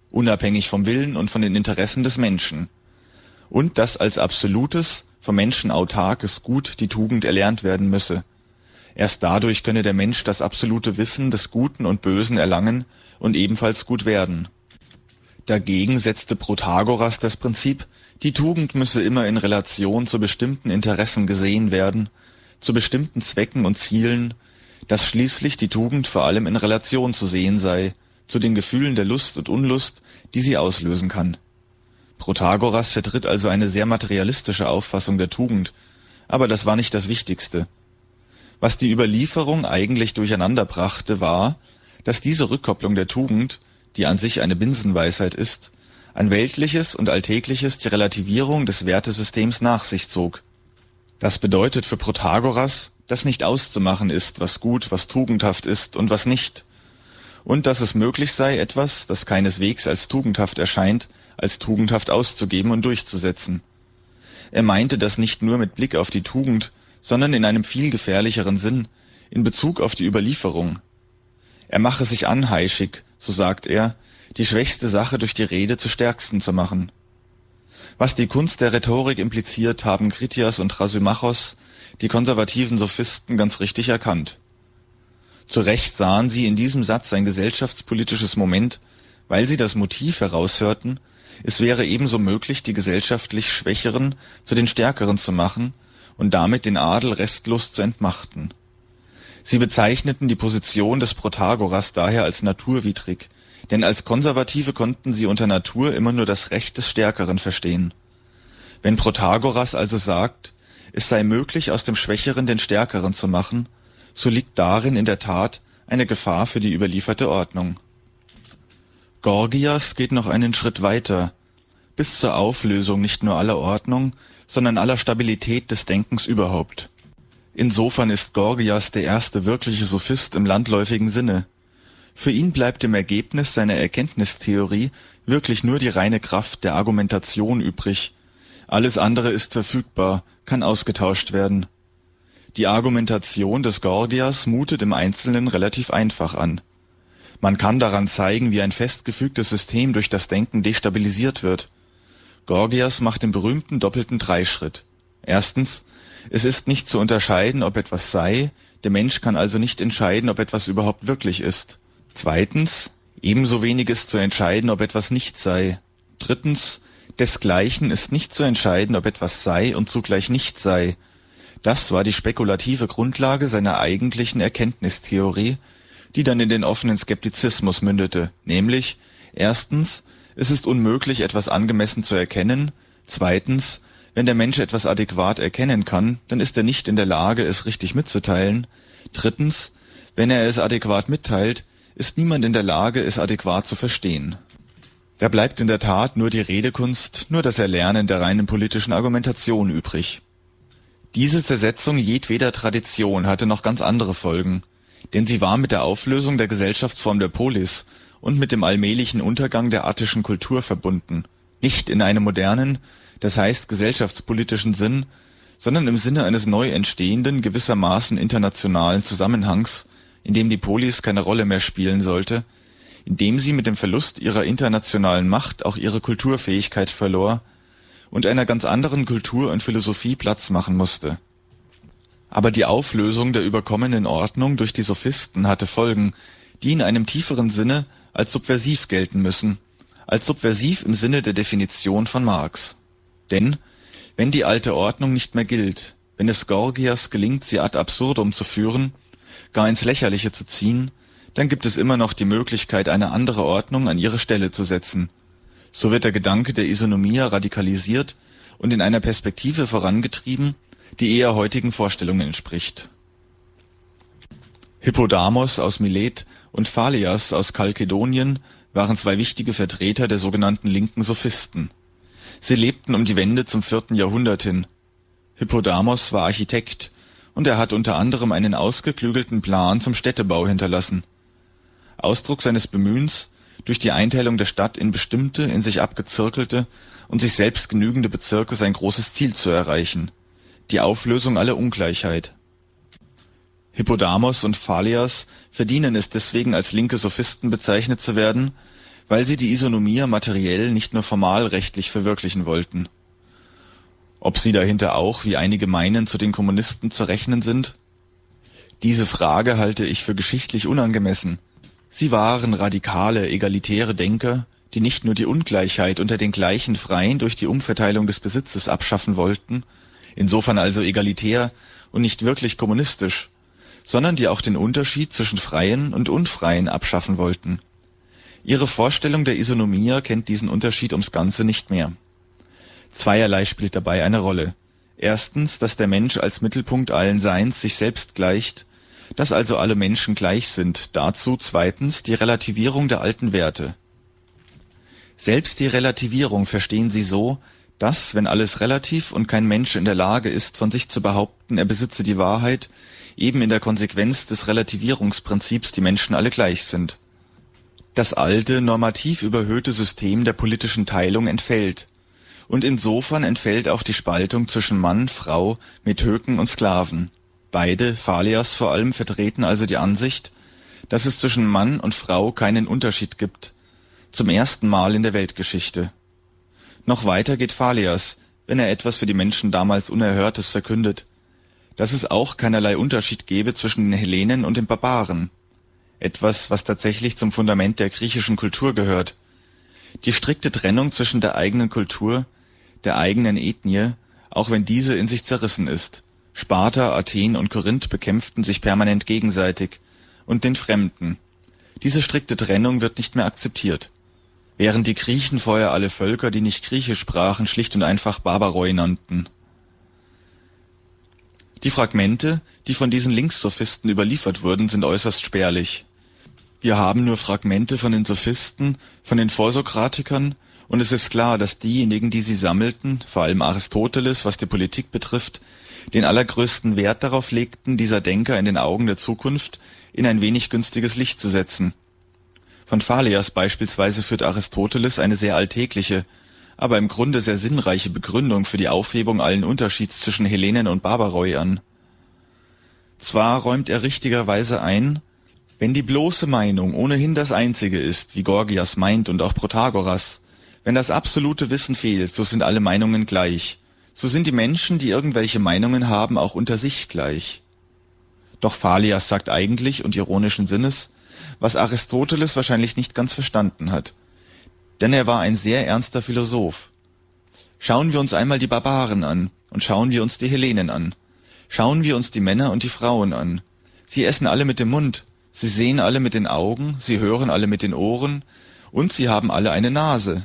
unabhängig vom Willen und von den Interessen des Menschen. Und dass als absolutes, vom Menschen autarkes Gut die Tugend erlernt werden müsse. Erst dadurch könne der Mensch das absolute Wissen des Guten und Bösen erlangen und ebenfalls gut werden. Dagegen setzte Protagoras das Prinzip, die Tugend müsse immer in Relation zu bestimmten Interessen gesehen werden, zu bestimmten Zwecken und Zielen, dass schließlich die Tugend vor allem in Relation zu sehen sei, zu den Gefühlen der Lust und Unlust, die sie auslösen kann. Protagoras vertritt also eine sehr materialistische Auffassung der Tugend, aber das war nicht das Wichtigste. Was die Überlieferung eigentlich durcheinander brachte, war, dass diese Rückkopplung der Tugend, die an sich eine Binsenweisheit ist, ein weltliches und alltägliches die Relativierung des Wertesystems nach sich zog. Das bedeutet für Protagoras, dass nicht auszumachen ist, was gut, was tugendhaft ist und was nicht. Und dass es möglich sei, etwas, das keineswegs als tugendhaft erscheint, als tugendhaft auszugeben und durchzusetzen. Er meinte das nicht nur mit Blick auf die Tugend, sondern in einem viel gefährlicheren Sinn, in Bezug auf die Überlieferung. Er mache sich anheischig, so sagt er, die schwächste Sache durch die Rede zur stärksten zu machen. Was die Kunst der Rhetorik impliziert, haben Kritias und Thrasymachos, die konservativen Sophisten, ganz richtig erkannt. Zu Recht sahen sie in diesem Satz ein gesellschaftspolitisches Moment, weil sie das Motiv heraushörten, es wäre ebenso möglich, die gesellschaftlich Schwächeren zu den Stärkeren zu machen und damit den Adel restlos zu entmachten. Sie bezeichneten die Position des Protagoras daher als naturwidrig, denn als Konservative konnten sie unter Natur immer nur das Recht des Stärkeren verstehen. Wenn Protagoras also sagt, es sei möglich, aus dem Schwächeren den Stärkeren zu machen, so liegt darin in der Tat eine Gefahr für die überlieferte Ordnung. Gorgias geht noch einen Schritt weiter, bis zur Auflösung nicht nur aller Ordnung, sondern aller Stabilität des Denkens überhaupt. Insofern ist Gorgias der erste wirkliche Sophist im landläufigen Sinne. Für ihn bleibt im Ergebnis seiner Erkenntnistheorie wirklich nur die reine Kraft der Argumentation übrig. Alles andere ist verfügbar, kann ausgetauscht werden. Die Argumentation des Gorgias mutet im Einzelnen relativ einfach an. Man kann daran zeigen, wie ein festgefügtes System durch das Denken destabilisiert wird. Gorgias macht den berühmten doppelten Dreischritt. Erstens, es ist nicht zu unterscheiden, ob etwas sei, der Mensch kann also nicht entscheiden, ob etwas überhaupt wirklich ist. Zweitens, ebenso wenig ist zu entscheiden, ob etwas nicht sei. Drittens, desgleichen ist nicht zu entscheiden, ob etwas sei und zugleich nicht sei. Das war die spekulative Grundlage seiner eigentlichen Erkenntnistheorie, die dann in den offenen Skeptizismus mündete, nämlich erstens, es ist unmöglich, etwas angemessen zu erkennen, zweitens, wenn der Mensch etwas adäquat erkennen kann, dann ist er nicht in der Lage, es richtig mitzuteilen, drittens, wenn er es adäquat mitteilt, ist niemand in der Lage, es adäquat zu verstehen. Da bleibt in der Tat nur die Redekunst, nur das Erlernen der reinen politischen Argumentation übrig. Diese Zersetzung jedweder Tradition hatte noch ganz andere Folgen, denn sie war mit der Auflösung der Gesellschaftsform der Polis und mit dem allmählichen Untergang der attischen Kultur verbunden, nicht in einem modernen, das heißt gesellschaftspolitischen Sinn, sondern im Sinne eines neu entstehenden, gewissermaßen internationalen Zusammenhangs, in dem die Polis keine Rolle mehr spielen sollte, indem sie mit dem Verlust ihrer internationalen Macht auch ihre Kulturfähigkeit verlor und einer ganz anderen Kultur und Philosophie Platz machen musste. Aber die Auflösung der überkommenen Ordnung durch die Sophisten hatte Folgen, die in einem tieferen Sinne als subversiv gelten müssen, als subversiv im Sinne der Definition von Marx. Denn, wenn die alte Ordnung nicht mehr gilt, wenn es Gorgias gelingt, sie ad absurdum zu führen, gar ins Lächerliche zu ziehen, dann gibt es immer noch die Möglichkeit, eine andere Ordnung an ihre Stelle zu setzen. So wird der Gedanke der Isonomia radikalisiert und in einer Perspektive vorangetrieben, die eher heutigen Vorstellungen entspricht. Hippodamos aus Milet und Phalias aus Chalkedonien waren zwei wichtige Vertreter der sogenannten linken Sophisten. Sie lebten um die Wende zum 4. Jahrhundert hin. Hippodamos war Architekt und er hat unter anderem einen ausgeklügelten Plan zum Städtebau hinterlassen. Ausdruck seines Bemühens, durch die Einteilung der Stadt in bestimmte, in sich abgezirkelte und sich selbst genügende Bezirke sein großes Ziel zu erreichen: die Auflösung aller Ungleichheit. Hippodamos und Phalias verdienen es deswegen, als linke Sophisten bezeichnet zu werden, weil sie die Isonomia materiell nicht nur formalrechtlich verwirklichen wollten. Ob sie dahinter auch, wie einige meinen, zu den Kommunisten zu rechnen sind? Diese Frage halte ich für geschichtlich unangemessen. Sie waren radikale, egalitäre Denker, die nicht nur die Ungleichheit unter den gleichen Freien durch die Umverteilung des Besitzes abschaffen wollten, insofern also egalitär und nicht wirklich kommunistisch, sondern die auch den Unterschied zwischen Freien und Unfreien abschaffen wollten. Ihre Vorstellung der Isonomia kennt diesen Unterschied ums Ganze nicht mehr. Zweierlei spielt dabei eine Rolle. Erstens, dass der Mensch als Mittelpunkt allen Seins sich selbst gleicht, dass also alle Menschen gleich sind. Dazu zweitens die Relativierung der alten Werte. Selbst die Relativierung verstehen sie so, dass, wenn alles relativ und kein Mensch in der Lage ist, von sich zu behaupten, er besitze die Wahrheit, eben in der Konsequenz des Relativierungsprinzips die Menschen alle gleich sind. Das alte, normativ überhöhte System der politischen Teilung entfällt. Und insofern entfällt auch die Spaltung zwischen Mann, Frau, Methöken und Sklaven. Beide, Phalias vor allem, vertreten also die Ansicht, dass es zwischen Mann und Frau keinen Unterschied gibt. Zum ersten Mal in der Weltgeschichte. Noch weiter geht Phalias, wenn er etwas für die Menschen damals Unerhörtes verkündet, dass es auch keinerlei Unterschied gebe zwischen den Hellenen und den Barbaren. Etwas, was tatsächlich zum Fundament der griechischen Kultur gehört. Die strikte Trennung zwischen der eigenen Kultur, der eigenen Ethnie, auch wenn diese in sich zerrissen ist. Sparta, Athen und Korinth bekämpften sich permanent gegenseitig und den Fremden. Diese strikte Trennung wird nicht mehr akzeptiert. Während die Griechen vorher alle Völker, die nicht Griechisch sprachen, schlicht und einfach Barbaroi nannten. Die Fragmente, die von diesen Linkssophisten überliefert wurden, sind äußerst spärlich. Wir haben nur Fragmente von den Sophisten, von den Vorsokratikern, und es ist klar, dass diejenigen, die sie sammelten, vor allem Aristoteles, was die Politik betrifft, den allergrößten Wert darauf legten, dieser Denker in den Augen der Zukunft in ein wenig günstiges Licht zu setzen. Von Phalias beispielsweise führt Aristoteles eine sehr alltägliche, aber im Grunde sehr sinnreiche Begründung für die Aufhebung allen Unterschieds zwischen Hellenen und Barbaroi an. Zwar räumt er richtigerweise ein, wenn die bloße Meinung ohnehin das Einzige ist, wie Gorgias meint und auch Protagoras, wenn das absolute Wissen fehlt, so sind alle Meinungen gleich. So sind die Menschen, die irgendwelche Meinungen haben, auch unter sich gleich. Doch Phalias sagt eigentlich und ironischen Sinnes, was Aristoteles wahrscheinlich nicht ganz verstanden hat. Denn er war ein sehr ernster Philosoph. Schauen wir uns einmal die Barbaren an und schauen wir uns die Hellenen an. Schauen wir uns die Männer und die Frauen an. Sie essen alle mit dem Mund, sie sehen alle mit den Augen, sie hören alle mit den Ohren und sie haben alle eine Nase.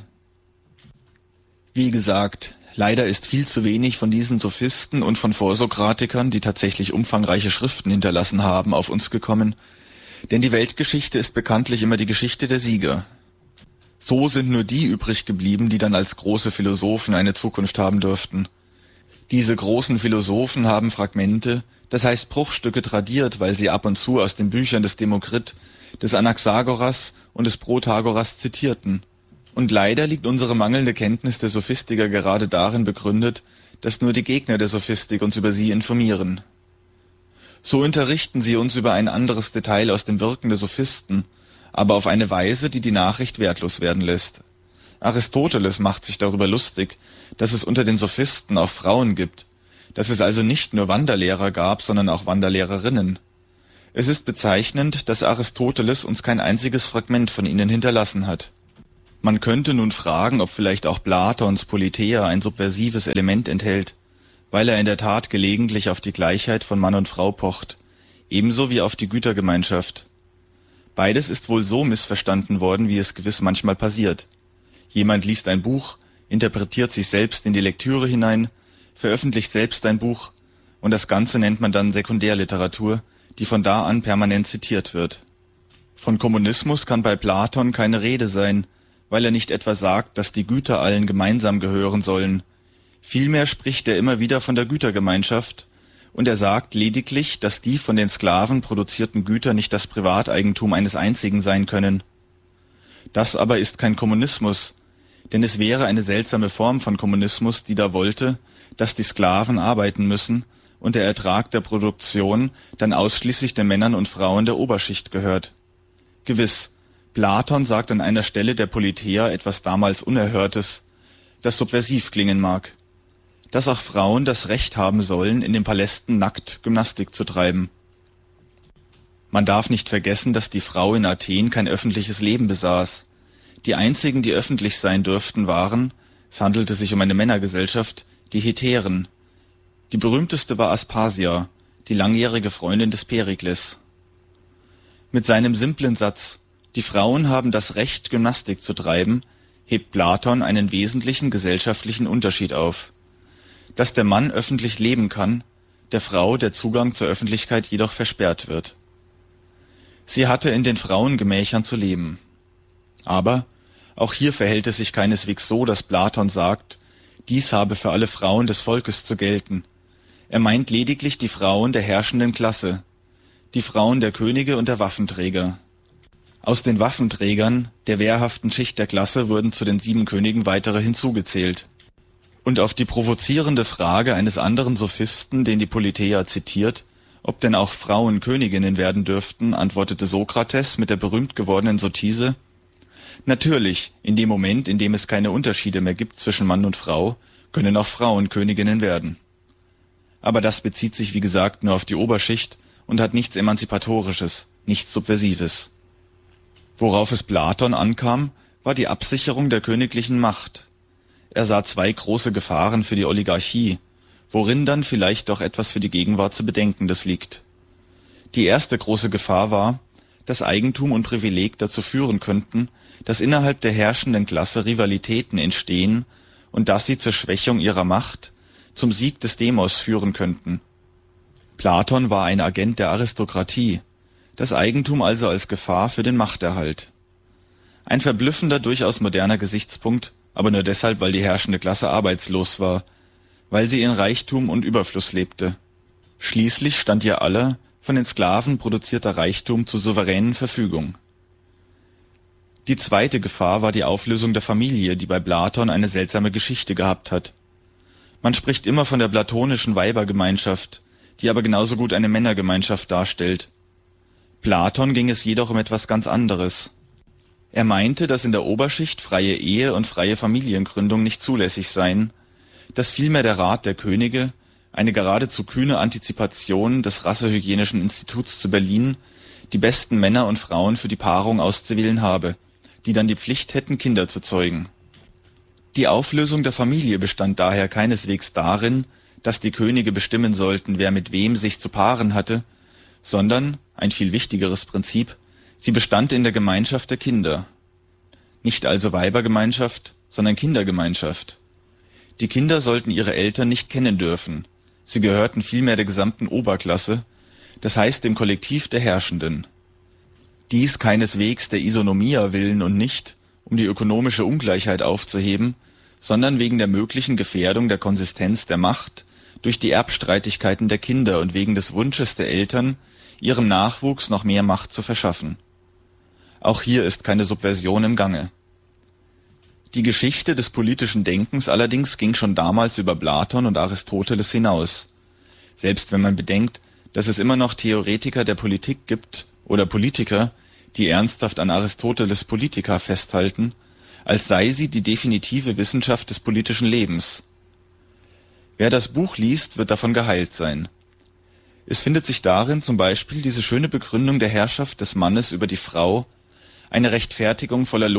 Wie gesagt, leider ist viel zu wenig von diesen Sophisten und von Vorsokratikern, die tatsächlich umfangreiche Schriften hinterlassen haben, auf uns gekommen, denn die Weltgeschichte ist bekanntlich immer die Geschichte der Sieger. So sind nur die übrig geblieben, die dann als große Philosophen eine Zukunft haben dürften. Diese großen Philosophen haben Fragmente, das heißt Bruchstücke tradiert, weil sie ab und zu aus den Büchern des Demokrit, des Anaxagoras und des Protagoras zitierten. Und leider liegt unsere mangelnde Kenntnis der Sophistiker gerade darin begründet, dass nur die Gegner der Sophistik uns über sie informieren. So unterrichten sie uns über ein anderes Detail aus dem Wirken der Sophisten, aber auf eine Weise, die die Nachricht wertlos werden lässt. Aristoteles macht sich darüber lustig, dass es unter den Sophisten auch Frauen gibt, dass es also nicht nur Wanderlehrer gab, sondern auch Wanderlehrerinnen. Es ist bezeichnend, dass Aristoteles uns kein einziges Fragment von ihnen hinterlassen hat. Man könnte nun fragen, ob vielleicht auch Platons Politeia ein subversives Element enthält, weil er in der Tat gelegentlich auf die Gleichheit von Mann und Frau pocht, ebenso wie auf die Gütergemeinschaft. Beides ist wohl so missverstanden worden, wie es gewiss manchmal passiert. Jemand liest ein Buch, interpretiert sich selbst in die Lektüre hinein, veröffentlicht selbst ein Buch, und das Ganze nennt man dann Sekundärliteratur, die von da an permanent zitiert wird. Von Kommunismus kann bei Platon keine Rede sein, weil er nicht etwa sagt, dass die Güter allen gemeinsam gehören sollen. Vielmehr spricht er immer wieder von der Gütergemeinschaft, und er sagt lediglich, dass die von den Sklaven produzierten Güter nicht das Privateigentum eines einzigen sein können. Das aber ist kein Kommunismus, denn es wäre eine seltsame Form von Kommunismus, die da wollte, dass die Sklaven arbeiten müssen und der Ertrag der Produktion dann ausschließlich den Männern und Frauen der Oberschicht gehört. Gewiss, Platon sagt an einer Stelle der Politeia etwas damals Unerhörtes, das subversiv klingen mag, dass auch Frauen das Recht haben sollen, in den Palästen nackt Gymnastik zu treiben. Man darf nicht vergessen, dass die Frau in Athen kein öffentliches Leben besaß. Die einzigen, die öffentlich sein dürften, waren, es handelte sich um eine Männergesellschaft, die Hetären. Die berühmteste war Aspasia, die langjährige Freundin des Perikles. Mit seinem simplen Satz, die Frauen haben das Recht, Gymnastik zu treiben, hebt Platon einen wesentlichen gesellschaftlichen Unterschied auf. Dass der Mann öffentlich leben kann, der Frau der Zugang zur Öffentlichkeit jedoch versperrt wird. Sie hatte in den Frauengemächern zu leben. Aber auch hier verhält es sich keineswegs so, dass Platon sagt, dies habe für alle Frauen des Volkes zu gelten. Er meint lediglich die Frauen der herrschenden Klasse, die Frauen der Könige und der Waffenträger. Aus den Waffenträgern, der wehrhaften Schicht der Klasse, wurden zu den 7 Königen weitere hinzugezählt. Und auf die provozierende Frage eines anderen Sophisten, den die Politeia zitiert, ob denn auch Frauen Königinnen werden dürften, antwortete Sokrates mit der berühmt gewordenen Sottise: Natürlich, in dem Moment, in dem es keine Unterschiede mehr gibt zwischen Mann und Frau, können auch Frauen Königinnen werden. Aber das bezieht sich, wie gesagt, nur auf die Oberschicht und hat nichts Emanzipatorisches, nichts Subversives. Worauf es Platon ankam, war die Absicherung der königlichen Macht. Er sah 2 große Gefahren für die Oligarchie, worin dann vielleicht doch etwas für die Gegenwart zu Bedenkendes liegt. Die erste große Gefahr war, dass Eigentum und Privileg dazu führen könnten, dass innerhalb der herrschenden Klasse Rivalitäten entstehen und dass sie zur Schwächung ihrer Macht, zum Sieg des Demos führen könnten. Platon war ein Agent der Aristokratie, das Eigentum also als Gefahr für den Machterhalt. Ein verblüffender, durchaus moderner Gesichtspunkt, aber nur deshalb, weil die herrschende Klasse arbeitslos war, weil sie in Reichtum und Überfluss lebte. Schließlich stand ihr aller, von den Sklaven produzierter Reichtum zur souveränen Verfügung. Die zweite Gefahr war die Auflösung der Familie, die bei Platon eine seltsame Geschichte gehabt hat. Man spricht immer von der platonischen Weibergemeinschaft, die aber genauso gut eine Männergemeinschaft darstellt. Platon ging es jedoch um etwas ganz anderes. Er meinte, dass in der Oberschicht freie Ehe und freie Familiengründung nicht zulässig seien, dass vielmehr der Rat der Könige, eine geradezu kühne Antizipation des Rassehygienischen Instituts zu Berlin, die besten Männer und Frauen für die Paarung auszuwählen habe, die dann die Pflicht hätten, Kinder zu zeugen. Die Auflösung der Familie bestand daher keineswegs darin, dass die Könige bestimmen sollten, wer mit wem sich zu paaren hatte, sondern, ein viel wichtigeres Prinzip, sie bestand in der Gemeinschaft der Kinder. Nicht also Weibergemeinschaft, sondern Kindergemeinschaft. Die Kinder sollten ihre Eltern nicht kennen dürfen, sie gehörten vielmehr der gesamten Oberklasse, das heißt dem Kollektiv der Herrschenden. Dies keineswegs der Isonomia willen und nicht, um die ökonomische Ungleichheit aufzuheben, sondern wegen der möglichen Gefährdung der Konsistenz der Macht durch die Erbstreitigkeiten der Kinder und wegen des Wunsches der Eltern, ihrem Nachwuchs noch mehr Macht zu verschaffen. Auch hier ist keine Subversion im Gange. Die Geschichte des politischen Denkens allerdings ging schon damals über Platon und Aristoteles hinaus. Selbst wenn man bedenkt, dass es immer noch Theoretiker der Politik gibt oder Politiker, die ernsthaft an Aristoteles Politica festhalten, als sei sie die definitive Wissenschaft des politischen Lebens. Wer das Buch liest, wird davon geheilt sein. Es findet sich darin zum Beispiel diese schöne Begründung der Herrschaft des Mannes über die Frau, eine Rechtfertigung voller